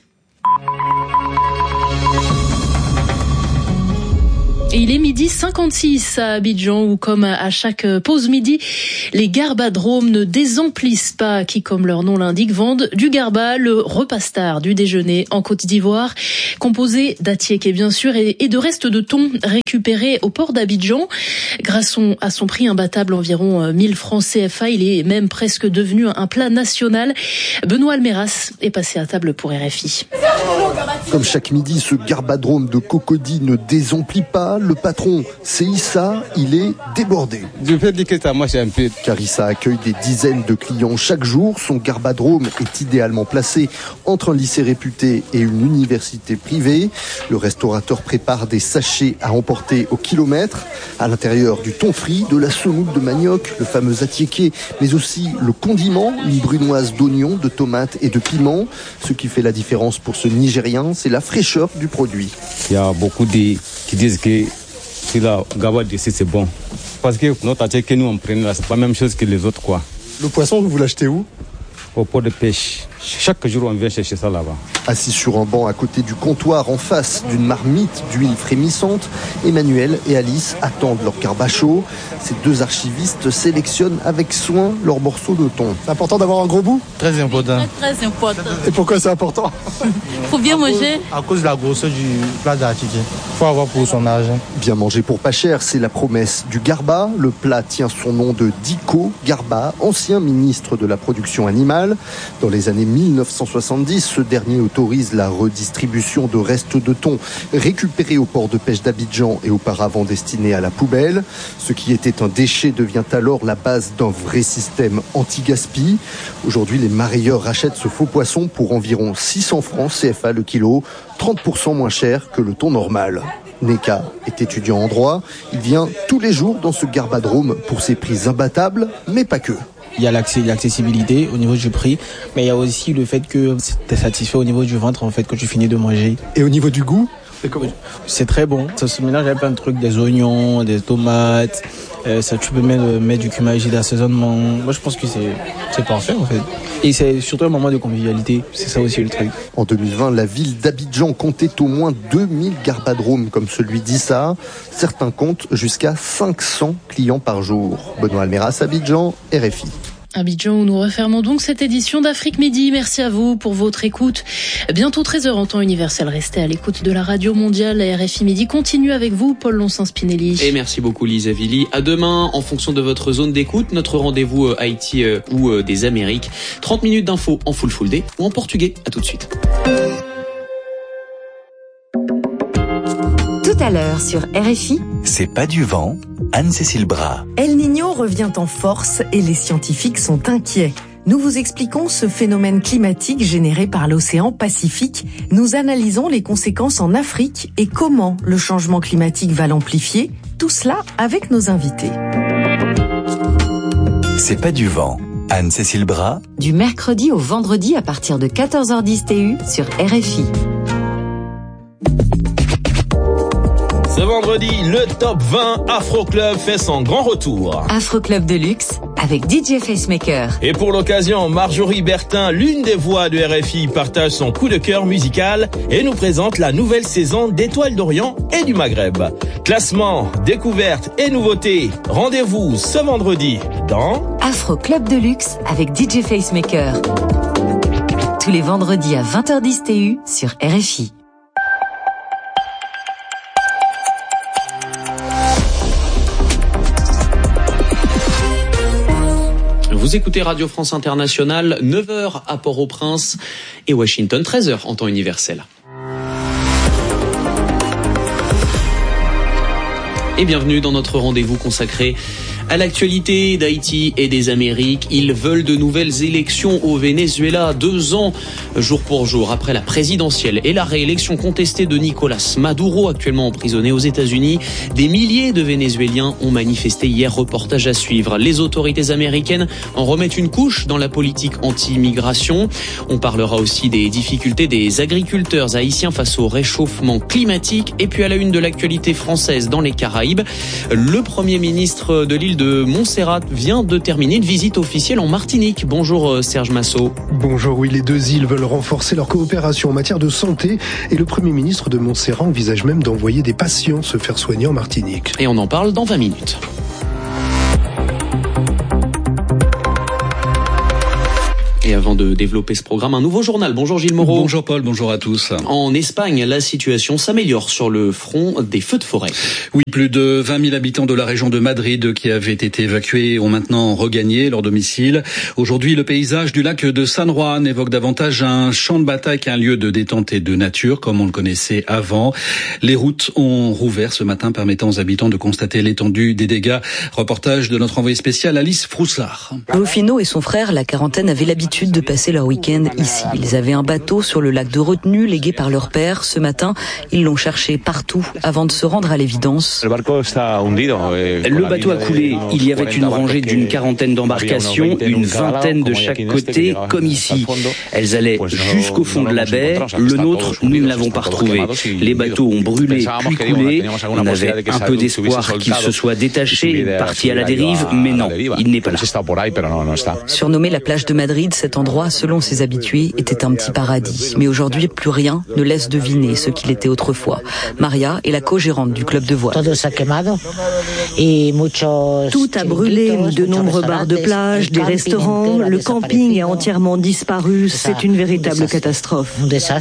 Et il est 12h56 à Abidjan où, comme à chaque pause midi, les garbadromes ne désemplissent pas, qui, comme leur nom l'indique, vendent du garba, le repas star du déjeuner en Côte d'Ivoire, composé d'atiéké bien sûr et de restes de thon récupérés au port d'Abidjan. Grâce à son prix imbattable, environ 1000 francs CFA, il est même presque devenu un plat national. Benoît Almeras est passé à table pour RFI. Comme chaque midi, ce garbadrome de Cocody ne désemplit pas. Le patron, c'est Issa, il est débordé. Je peux dire que ça marche un peu. Car Issa accueille des dizaines de clients chaque jour. Son garbadrome est idéalement placé entre un lycée réputé et une université privée. Le restaurateur prépare des sachets à emporter au kilomètre. À l'intérieur, du thon frit, de la semoule de manioc, le fameux atiéké, mais aussi le condiment, une brunoise d'oignons, de tomates et de piments. Ce qui fait la différence pour ce Nigérien, c'est la fraîcheur du produit. Il y a beaucoup qui disent que la garba d'ici c'est bon. Parce que notre atiéké, nous on prenait là, c'est pas la même chose que les autres quoi. Le poisson, vous l'achetez où ? Au port de pêche. Chaque jour, on vient chercher ça là-bas. Assis sur un banc à côté du comptoir, en face d'une marmite d'huile frémissante, Emmanuel et Alice attendent leur garba chaud. Ces deux archivistes sélectionnent avec soin leurs morceaux de thon. C'est important d'avoir un gros bout ? Très important. Très important. Et pourquoi c'est important ? Faut bien manger. À cause de la grosseur du plat d'atiéké. Faut avoir pour son argent. Bien manger pour pas cher, c'est la promesse du garba. Le plat tient son nom de Diko Garba, ancien ministre de la production animale. Dans les années 1970, ce dernier autorise la redistribution de restes de thon récupérés au port de pêche d'Abidjan et auparavant destinés à la poubelle. Ce qui était un déchet devient alors la base d'un vrai système anti-gaspi. Aujourd'hui, les marailleurs rachètent ce faux poisson pour environ 600 francs CFA le kilo, 30% moins cher que le thon normal. Neka est étudiant en droit. Il vient tous les jours dans ce garbadrome pour ses prix imbattables, mais pas que. Il y a l'accessibilité au niveau du prix, mais il y a aussi le fait que tu es satisfait au niveau du ventre en fait quand tu finis de manger. Et au niveau du goût, c'est très bon. Ça se mélange avec plein de trucs, des oignons, des tomates. Ça, tu peux mettre du cumin d'assaisonnement. Moi, je pense que c'est parfait en fait. Et c'est surtout un moment de convivialité. C'est ça aussi le truc. En 2020, la ville d'Abidjan comptait au moins 2000 garbadromes comme celui d'Issa. Certains comptent jusqu'à 500 clients par jour. Benoît Almeras, Abidjan, RFI. Abidjan, où nous refermons donc cette édition d'Afrique Midi. Merci à vous pour votre écoute. Bientôt 13h en temps universel. Restez à l'écoute de la radio mondiale. RFI Midi continue avec vous, Paul Lonsin-Spinelli. Et merci beaucoup, Lisa Villy. À demain, en fonction de votre zone d'écoute, notre rendez-vous Haïti ou des Amériques. 30 minutes d'infos en full day ou en portugais. À tout de suite. Tout à l'heure sur RFI. C'est pas du vent, Anne-Cécile Bras. El Niño revient en force et les scientifiques sont inquiets. Nous vous expliquons ce phénomène climatique généré par l'océan Pacifique. Nous analysons les conséquences en Afrique et comment le changement climatique va l'amplifier. Tout cela avec nos invités. C'est pas du vent, Anne-Cécile Bras. Du mercredi au vendredi à partir de 14h10 TU sur RFI. Ce vendredi, le Top 20 Afro Club fait son grand retour. Afro Club de luxe avec DJ Facemaker. Et pour l'occasion, Marjorie Bertin, l'une des voix de RFI, partage son coup de cœur musical et nous présente la nouvelle saison d'Étoiles d'Orient et du Maghreb. Classement, découvertes et nouveautés. Rendez-vous ce vendredi dans Afro Club de luxe avec DJ Facemaker. Tous les vendredis à 20h10 TU sur RFI. Vous écoutez Radio France Internationale, 9h à Port-au-Prince et Washington, 13h en temps universel. Et bienvenue dans notre rendez-vous consacré À l'actualité d'Haïti et des Amériques, ils veulent de nouvelles élections au Venezuela, 2 ans jour pour jour après la présidentielle et la réélection contestée de Nicolás Maduro, actuellement emprisonné aux États-Unis. Des milliers de Vénézuéliens ont manifesté hier, reportage à suivre. Les autorités américaines en remettent une couche dans la politique anti-immigration. On parlera aussi des difficultés des agriculteurs haïtiens face au réchauffement climatique. Et puis à la une de l'actualité française dans les Caraïbes, le Premier ministre de l'île de Montserrat vient de terminer une visite officielle en Martinique. Bonjour Serge Massot. Bonjour, oui, les deux îles veulent renforcer leur coopération en matière de santé et le Premier ministre de Montserrat envisage même d'envoyer des patients se faire soigner en Martinique. Et on en parle dans 20 minutes. Et avant de développer ce programme, un nouveau journal. Bonjour Gilles Moreau. Bonjour Paul, bonjour à tous. En Espagne, la situation s'améliore sur le front des feux de forêt. Oui, plus de 20 000 habitants de la région de Madrid qui avaient été évacués ont maintenant regagné leur domicile. Aujourd'hui, le paysage du lac de San Juan évoque davantage un champ de bataille qu'un lieu de détente et de nature, comme on le connaissait avant. Les routes ont rouvert ce matin, permettant aux habitants de constater l'étendue des dégâts. Reportage de notre envoyé spécial Alice Froussard. Rufino et son frère, la quarantaine, avaient l'habitude de passer leur week-end ici. Ils avaient un bateau sur le lac de retenue légué par leur père. Ce matin, ils l'ont cherché partout avant de se rendre à l'évidence. Le bateau a coulé. Il y avait une rangée d'une quarantaine d'embarcations, une vingtaine de chaque côté, comme ici. Elles allaient jusqu'au fond de la baie. Le nôtre, nous ne l'avons pas retrouvé. Les bateaux ont brûlé puis coulé. On avait un peu d'espoir qu'il se soit détaché, parti à la dérive, mais non, il n'est pas là. Surnommé la plage de Madrid, cet endroit, selon ses habitués, était un petit paradis. Mais aujourd'hui, plus rien ne laisse deviner ce qu'il était autrefois. Maria est la co-gérante du club de voile. Tout a brûlé, de nombreux bars de plage, des restaurants, le camping a entièrement disparu. C'est une véritable catastrophe.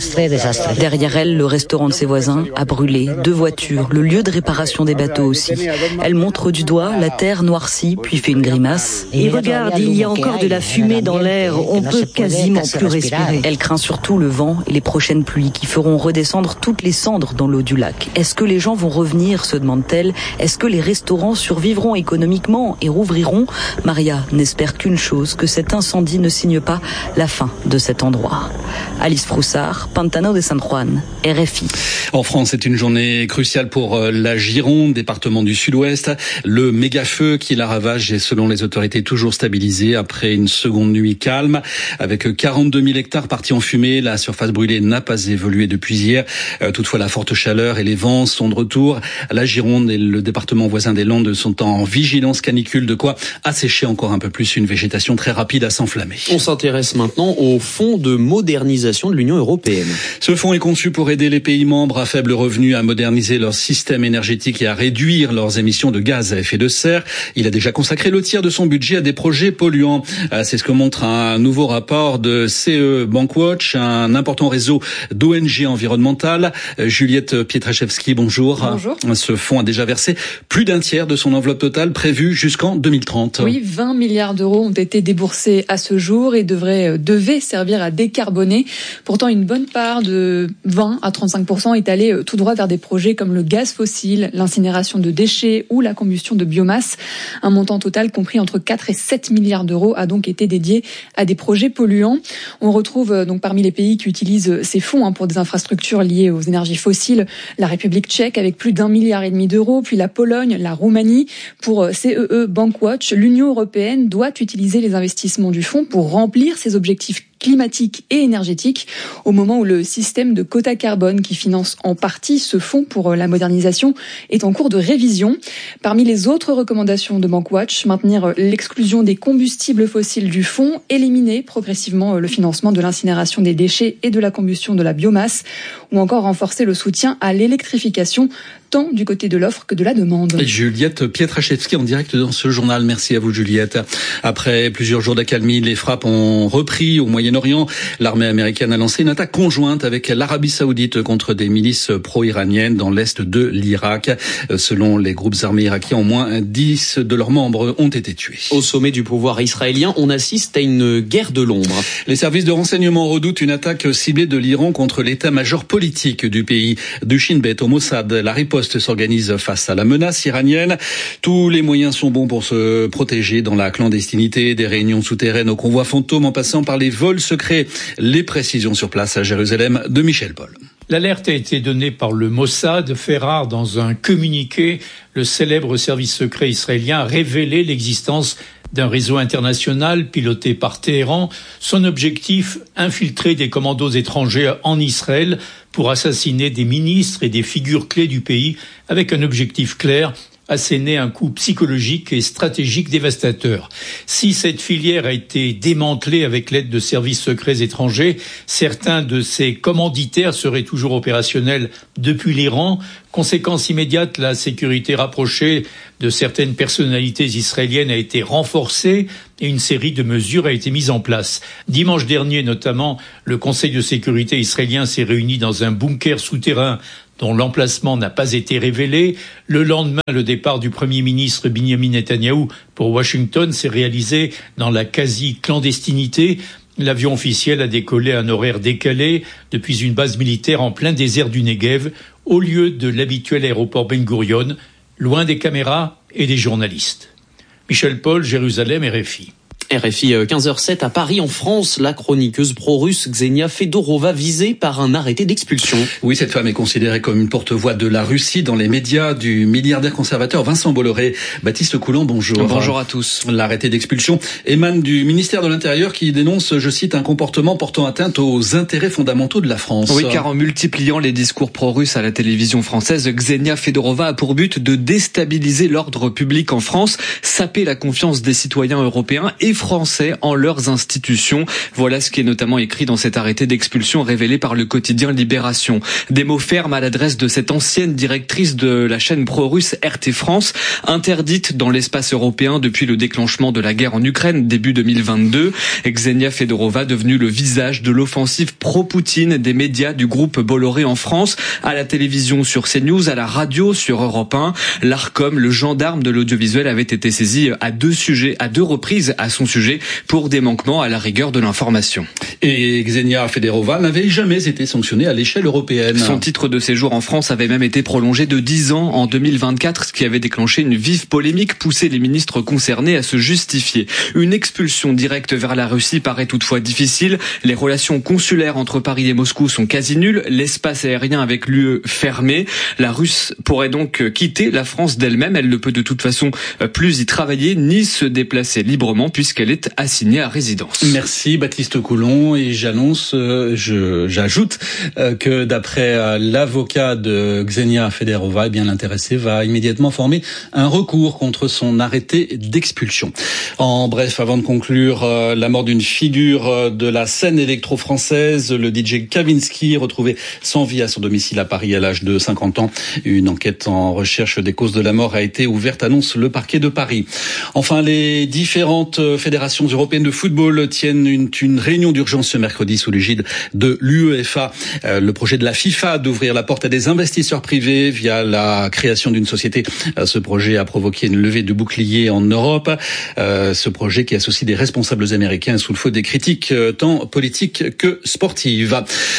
Derrière elle, le restaurant de ses voisins a brûlé, 2 voitures, le lieu de réparation des bateaux aussi. Elle montre du doigt la terre noircie, puis fait une grimace. Et regarde, il y a encore de la fumée dans l'air, on peut quasiment plus respirer. Elle craint surtout le vent et les prochaines pluies qui feront redescendre toutes les cendres dans l'eau du lac. Est-ce que les gens vont revenir, se demande-t-elle. Est-ce que les restaurants survivront économiquement et rouvriront? Maria n'espère qu'une chose, que cet incendie ne signe pas la fin de cet endroit. Alice Froussard, Pantano de San Juan, RFI. En France, c'est une journée cruciale pour la Gironde, département du Sud-Ouest. Le méga-feu qui la ravage est, selon les autorités, toujours stabilisé après une seconde nuit calme. Avec 42 000 hectares partis en fumée, la surface brûlée n'a pas évolué depuis hier. Toutefois, la forte chaleur et les vents sont de retour. La Gironde et le département voisin des Landes sont en vigilance canicule, de quoi assécher encore un peu plus une végétation très rapide à s'enflammer. On s'intéresse maintenant au fonds de modernisation de l'Union européenne. Ce fonds est conçu pour aider les pays membres à faible revenu à moderniser leur système énergétique et à réduire leurs émissions de gaz à effet de serre. Il a déjà consacré le tiers de son budget à des projets polluants. C'est ce que montre un nouveau rapport de CE Bankwatch, un important réseau d'ONG environnementales. Juliette Pietraszewski, bonjour. Bonjour. Ce fonds a déjà versé plus d'un tiers de son enveloppe totale prévue jusqu'en 2030. Oui, 20 milliards d'euros ont été déboursés à ce jour et devaient servir à décarboner. Pourtant, une bonne part de 20 à 35% est allée tout droit vers des projets comme le gaz fossile, l'incinération de déchets ou la combustion de biomasse. Un montant total compris entre 4 et 7 milliards d'euros a donc été dédié à des projets polluants. On retrouve donc parmi les pays qui utilisent ces fonds pour des infrastructures liées aux énergies fossiles, la République tchèque avec plus d'1,5 milliard d'euros, puis la Pologne, la Roumanie. Pour CEE Bankwatch, l'Union européenne doit utiliser les investissements du fonds pour remplir ses objectifs climatique et énergétique, au moment où le système de quotas carbone qui finance en partie ce fonds pour la modernisation est en cours de révision. Parmi les autres recommandations de Bankwatch, maintenir l'exclusion des combustibles fossiles du fonds, éliminer progressivement le financement de l'incinération des déchets et de la combustion de la biomasse, ou encore renforcer le soutien à l'électrification, tant du côté de l'offre que de la demande. Juliette Pietraszewski en direct dans ce journal. Merci à vous Juliette. Après plusieurs jours d'accalmie, les frappes ont repris au Moyen-Orient. L'armée américaine a lancé une attaque conjointe avec l'Arabie Saoudite contre des milices pro-iraniennes dans l'est de l'Irak. Selon les groupes armés irakiens, au moins 10 de leurs membres ont été tués. Au sommet du pouvoir israélien, on assiste à une guerre de l'ombre. Les services de renseignement redoutent une attaque ciblée de l'Iran contre l'état-major politique du pays. Du Shin Bet au Mossad, la riposte riposte s'organise face à la menace iranienne. Tous les moyens sont bons pour se protéger dans la clandestinité, des réunions souterraines aux convois fantômes en passant par les vols secrets. Les précisions sur place à Jérusalem de Michel Paul. L'alerte a été donnée par le Mossad. Fait rare dans un communiqué, le célèbre service secret israélien a révélé l'existence d'un réseau international piloté par Téhéran. Son objectif, infiltrer des commandos étrangers en Israël pour assassiner des ministres et des figures clés du pays avec un objectif clair, asséner un coup psychologique et stratégique dévastateur. Si cette filière a été démantelée avec l'aide de services secrets étrangers, certains de ses commanditaires seraient toujours opérationnels depuis l'Iran. Conséquence immédiate, la sécurité rapprochée de certaines personnalités israéliennes a été renforcée et une série de mesures a été mise en place. Dimanche dernier, notamment, le Conseil de sécurité israélien s'est réuni dans un bunker souterrain dont l'emplacement n'a pas été révélé. Le lendemain, le départ du Premier ministre Benjamin Netanyahou pour Washington s'est réalisé dans la quasi-clandestinité. L'avion officiel a décollé à un horaire décalé depuis une base militaire en plein désert du Negev, au lieu de l'habituel aéroport Ben Gurion, loin des caméras et des journalistes. Michel Paul, Jérusalem, RFI. RFI 15h07 à Paris, en France, la chroniqueuse pro-russe Ksenia Fedorova visée par un arrêté d'expulsion. Oui, cette femme est considérée comme une porte-voix de la Russie dans les médias du milliardaire conservateur Vincent Bolloré. Baptiste Coulon, bonjour. Bonjour à tous. L'arrêté d'expulsion émane du ministère de l'Intérieur qui dénonce, je cite, un comportement portant atteinte aux intérêts fondamentaux de la France. Oui, car en multipliant les discours pro-russes à la télévision française, Ksenia Fedorova a pour but de déstabiliser l'ordre public en France, saper la confiance des citoyens européens et français en leurs institutions. Voilà ce qui est notamment écrit dans cet arrêté d'expulsion révélé par le quotidien Libération. Des mots fermes à l'adresse de cette ancienne directrice de la chaîne pro-russe RT France, interdite dans l'espace européen depuis le déclenchement de la guerre en Ukraine début 2022. Ksenia Fedorova devenue le visage de l'offensive pro-Poutine des médias du groupe Bolloré en France, à la télévision sur CNews, à la radio sur Europe 1. L'Arcom, le gendarme de l'audiovisuel, avait été saisi à deux reprises à son sujet pour des manquements à la rigueur de l'information. Et Ksenia Fedorova n'avait jamais été sanctionnée à l'échelle européenne. Son titre de séjour en France avait même été prolongé de 10 ans en 2024, ce qui avait déclenché une vive polémique, poussé les ministres concernés à se justifier. Une expulsion directe vers la Russie paraît toutefois difficile. Les relations consulaires entre Paris et Moscou sont quasi nulles, l'espace aérien avec l'UE fermé. La Russe pourrait donc quitter la France d'elle-même. Elle ne peut de toute façon plus y travailler ni se déplacer librement puisqu'elle est assignée à résidence. Merci Baptiste Coulon, et j'ajoute que d'après l'avocat de Ksenia Fedorova, l'intéressé va immédiatement former un recours contre son arrêté d'expulsion. En bref, avant de conclure, la mort d'une figure de la scène électro-française, le DJ Kavinsky, retrouvé sans vie à son domicile à Paris à l'âge de 50 ans. Une enquête en recherche des causes de la mort a été ouverte, annonce le parquet de Paris. Enfin, les différentes fédérations européennes de football tiennent une réunion d'urgence ce mercredi sous l'égide de l'UEFA. Le projet de la FIFA d'ouvrir la porte à des investisseurs privés via la création d'une société. Ce projet a provoqué une levée de boucliers en Europe. Ce projet qui associe des responsables américains sous le feu des critiques tant politiques que sportives.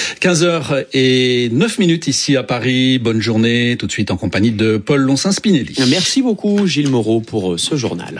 15h09 ici à Paris. Bonne journée, tout de suite en compagnie de Paul Loncin-Spinelli. Merci beaucoup Gilles Moreau pour ce journal.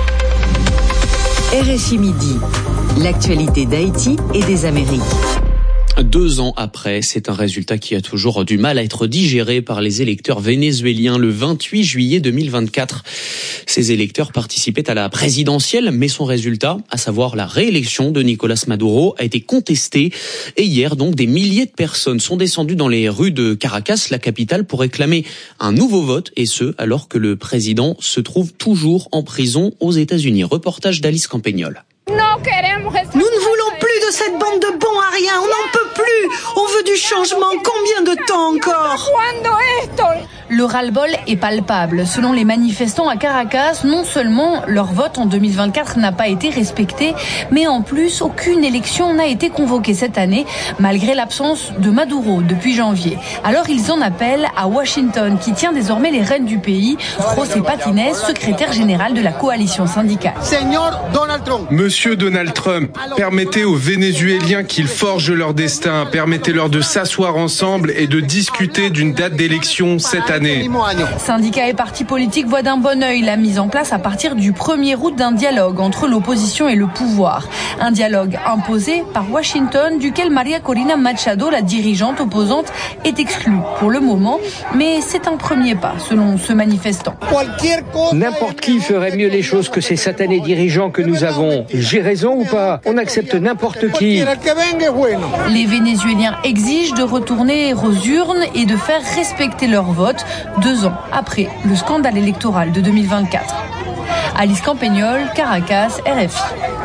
RFI Midi, l'actualité d'Haïti et des Amériques. 2 ans après, c'est un résultat qui a toujours du mal à être digéré par les électeurs vénézuéliens. Le 28 juillet 2024, ces électeurs participaient à la présidentielle, mais son résultat, à savoir la réélection de Nicolás Maduro, a été contesté. Et hier, donc, des milliers de personnes sont descendues dans les rues de Caracas, la capitale, pour réclamer un nouveau vote, et ce, alors que le président se trouve toujours en prison aux États-Unis. Reportage d'Alice Campagnol. Nous ne voulons plus de cette bande de bons à rien, on n'en peut plus, on veut du changement, combien de temps encore ? Le ras-le-bol est palpable. Selon les manifestants à Caracas, non seulement leur vote en 2024 n'a pas été respecté, mais en plus, aucune élection n'a été convoquée cette année, malgré l'absence de Maduro depuis janvier. Alors ils en appellent à Washington, qui tient désormais les rênes du pays. José Patines, secrétaire général de la coalition syndicale. Monsieur Donald Trump, permettez aux Vénézuéliens qu'ils forgent leur destin, permettez-leur de s'asseoir ensemble et de discuter d'une date d'élection cette année. années. Syndicats et partis politiques voient d'un bon œil la mise en place à partir du 1er août d'un dialogue entre l'opposition et le pouvoir. Un dialogue imposé par Washington, duquel Maria Corina Machado, la dirigeante opposante, est exclue pour le moment. Mais c'est un premier pas, selon ce manifestant. N'importe qui ferait mieux les choses que ces satanés dirigeants que nous avons. J'ai raison ou pas? On accepte n'importe qui. Les Vénézuéliens exigent de retourner aux urnes et de faire respecter leur vote 2 ans après le scandale électoral de 2024. Alice Campagnol, Caracas, RFI.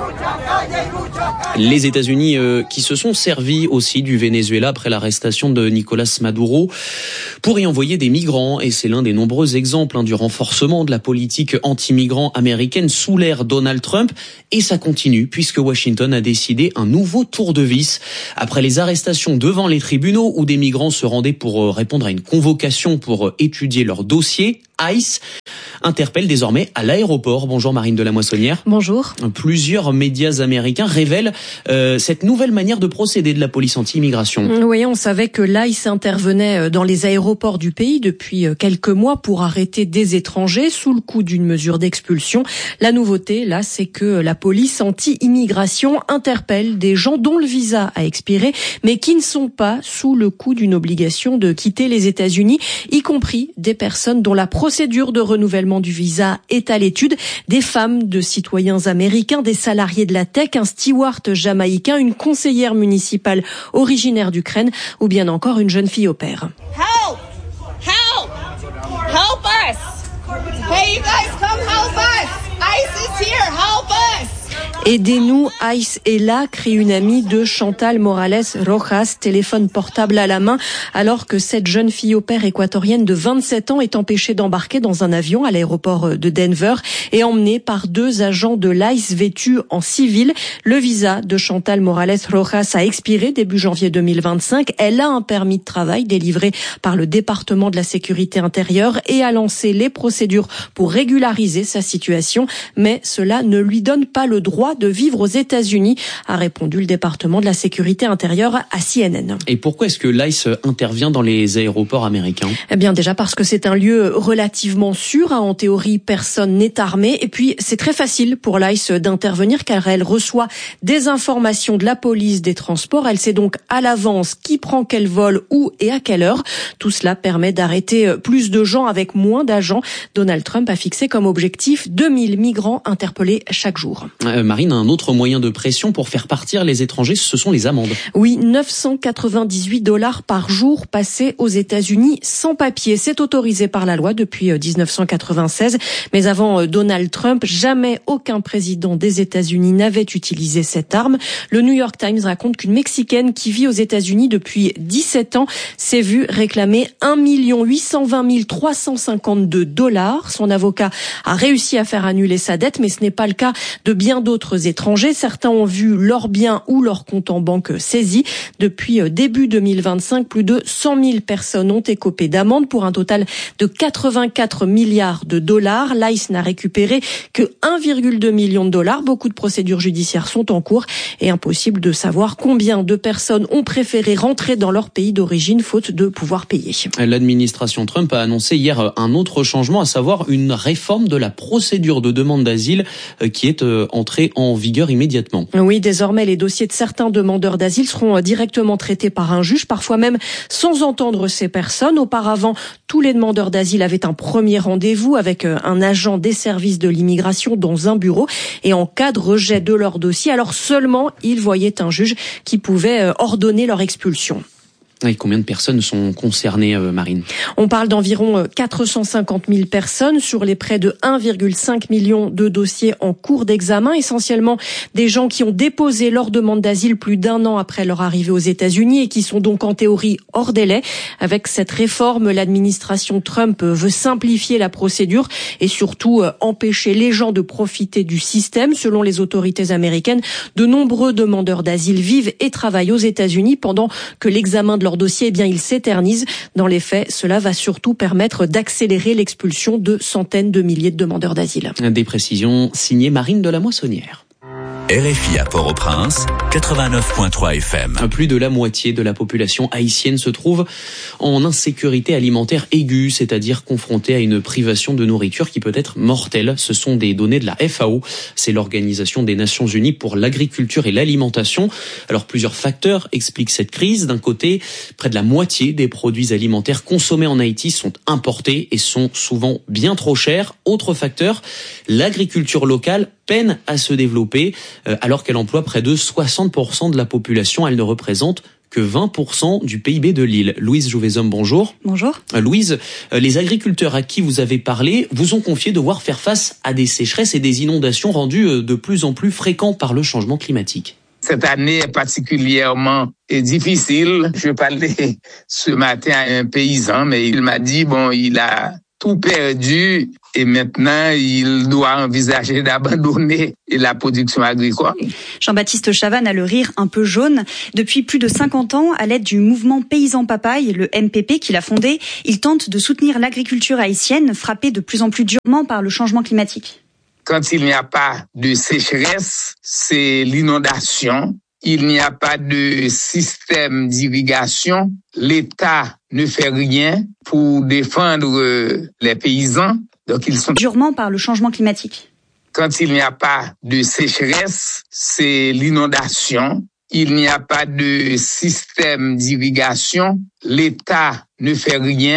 Les États-Unis qui se sont servis aussi du Venezuela après l'arrestation de Nicolás Maduro pour y envoyer des migrants. Et c'est l'un des nombreux exemples du renforcement de la politique anti-migrants américaine sous l'ère Donald Trump. Et ça continue puisque Washington a décidé un nouveau tour de vis. Après les arrestations devant les tribunaux où des migrants se rendaient pour répondre à une convocation pour étudier leur dossier, ICE interpelle désormais à l'aéroport. Bonjour Marine de la Moissonnière. Bonjour. Plusieurs médias américains révèlent cette nouvelle manière de procéder de la police anti-immigration. Oui, on savait que l'ICE intervenait dans les aéroports du pays depuis quelques mois pour arrêter des étrangers sous le coup d'une mesure d'expulsion. La nouveauté, là, c'est que la police anti-immigration interpelle des gens dont le visa a expiré, mais qui ne sont pas sous le coup d'une obligation de quitter les États-Unis, y compris des personnes dont la procédure de renouvellement du visa est à l'étude, des femmes de citoyens américains, des salariés de la tech, un steward jamaïcain, une conseillère municipale originaire d'Ukraine ou bien encore une jeune fille au pair. Help! Help! Help us! Hey, you guys, come help us! ICE is here, help us! Aidez-nous, ICE est là, crie une amie de Chantal Morales Rojas, téléphone portable à la main, alors que cette jeune fille au pair équatorienne de 27 ans est empêchée d'embarquer dans un avion à l'aéroport de Denver et emmenée par 2 agents de l'ICE vêtus en civil. Le visa de Chantal Morales Rojas a expiré début janvier 2025. Elle a un permis de travail délivré par le département de la sécurité intérieure et a lancé les procédures pour régulariser sa situation, mais cela ne lui donne pas le droit de vivre aux États-Unis, a répondu le département de la sécurité intérieure à CNN. Et pourquoi est-ce que l'ICE intervient dans les aéroports américains? Eh bien, déjà parce que c'est un lieu relativement sûr. En théorie, personne n'est armé. Et puis, c'est très facile pour l'ICE d'intervenir car elle reçoit des informations de la police des transports. Elle sait donc à l'avance qui prend quel vol, où et à quelle heure. Tout cela permet d'arrêter plus de gens avec moins d'agents. Donald Trump a fixé comme objectif 2000 migrants interpellés chaque jour. Marine, un autre moyen de pression pour faire partir les étrangers, ce sont les amendes. Oui, $998 par jour passé aux États-Unis sans papier. C'est autorisé par la loi depuis 1996. Mais avant Donald Trump, jamais aucun président des États-Unis n'avait utilisé cette arme. Le New York Times raconte qu'une Mexicaine qui vit aux États-Unis depuis 17 ans s'est vue réclamer $1 820 352. Son avocat a réussi à faire annuler sa dette, mais ce n'est pas le cas de bien d'autres étrangers. Certains ont vu leurs biens ou leur compte en banque saisis. Depuis début 2025, plus de 100 000 personnes ont écopé d'amendes pour un total de $84 milliards. L'ICE n'a récupéré que $1,2 million. Beaucoup de procédures judiciaires sont en cours et impossible de savoir combien de personnes ont préféré rentrer dans leur pays d'origine faute de pouvoir payer. L'administration Trump a annoncé hier un autre changement, à savoir une réforme de la procédure de demande d'asile qui est entrée en vigueur immédiatement. Oui, désormais, les dossiers de certains demandeurs d'asile seront directement traités par un juge, parfois même sans entendre ces personnes. Auparavant, tous les demandeurs d'asile avaient un premier rendez-vous avec un agent des services de l'immigration dans un bureau et en cas de rejet de leur dossier, alors seulement ils voyaient un juge qui pouvait ordonner leur expulsion. Et combien de personnes sont concernées, Marine? On parle d'environ 450 000 personnes sur les près de 1,5 million de dossiers en cours d'examen, essentiellement des gens qui ont déposé leur demande d'asile plus d'1 an après leur arrivée aux États-Unis et qui sont donc en théorie hors délai. Avec cette réforme, l'administration Trump veut simplifier la procédure et surtout empêcher les gens de profiter du système. Selon les autorités américaines, de nombreux demandeurs d'asile vivent et travaillent aux États-Unis pendant que l'examen de leur dossier, il s'éternise. Dans les faits, cela va surtout permettre d'accélérer l'expulsion de centaines de milliers de demandeurs d'asile. Des précisions signées Marine de la Moissonnière. RFI à Port-au-Prince, 89.3 FM. Plus de la moitié de la population haïtienne se trouve en insécurité alimentaire aiguë, c'est-à-dire confrontée à une privation de nourriture qui peut être mortelle. Ce sont des données de la FAO, c'est l'Organisation des Nations Unies pour l'agriculture et l'alimentation. Alors plusieurs facteurs expliquent cette crise. D'un côté, près de la moitié des produits alimentaires consommés en Haïti sont importés et sont souvent bien trop chers. Autre facteur, l'agriculture locale peine à se développer alors qu'elle emploie près de 60% de la population. Elle ne représente que 20% du PIB de l'île. Louise Jouvezhomme, bonjour. Bonjour. Louise, les agriculteurs à qui vous avez parlé vous ont confié devoir faire face à des sécheresses et des inondations rendues de plus en plus fréquentes par le changement climatique. Cette année est particulièrement difficile. Je parlais ce matin à un paysan, mais il m'a dit, il a tout perdu et maintenant il doit envisager d'abandonner la production agricole. Jean-Baptiste Chavannes a le rire un peu jaune. Depuis plus de 50 ans, à l'aide du mouvement Paysan Papaye, le MPP qu'il a fondé, il tente de soutenir l'agriculture haïtienne, frappée de plus en plus durement par le changement climatique. Quand il n'y a pas de sécheresse, c'est l'inondation. Il n'y a pas de système d'irrigation. L'État ne fait rien pour défendre les paysans. Donc ils sont durement par le changement climatique. Quand il n'y a pas de sécheresse, c'est l'inondation. Il n'y a pas de système d'irrigation. L'État ne fait rien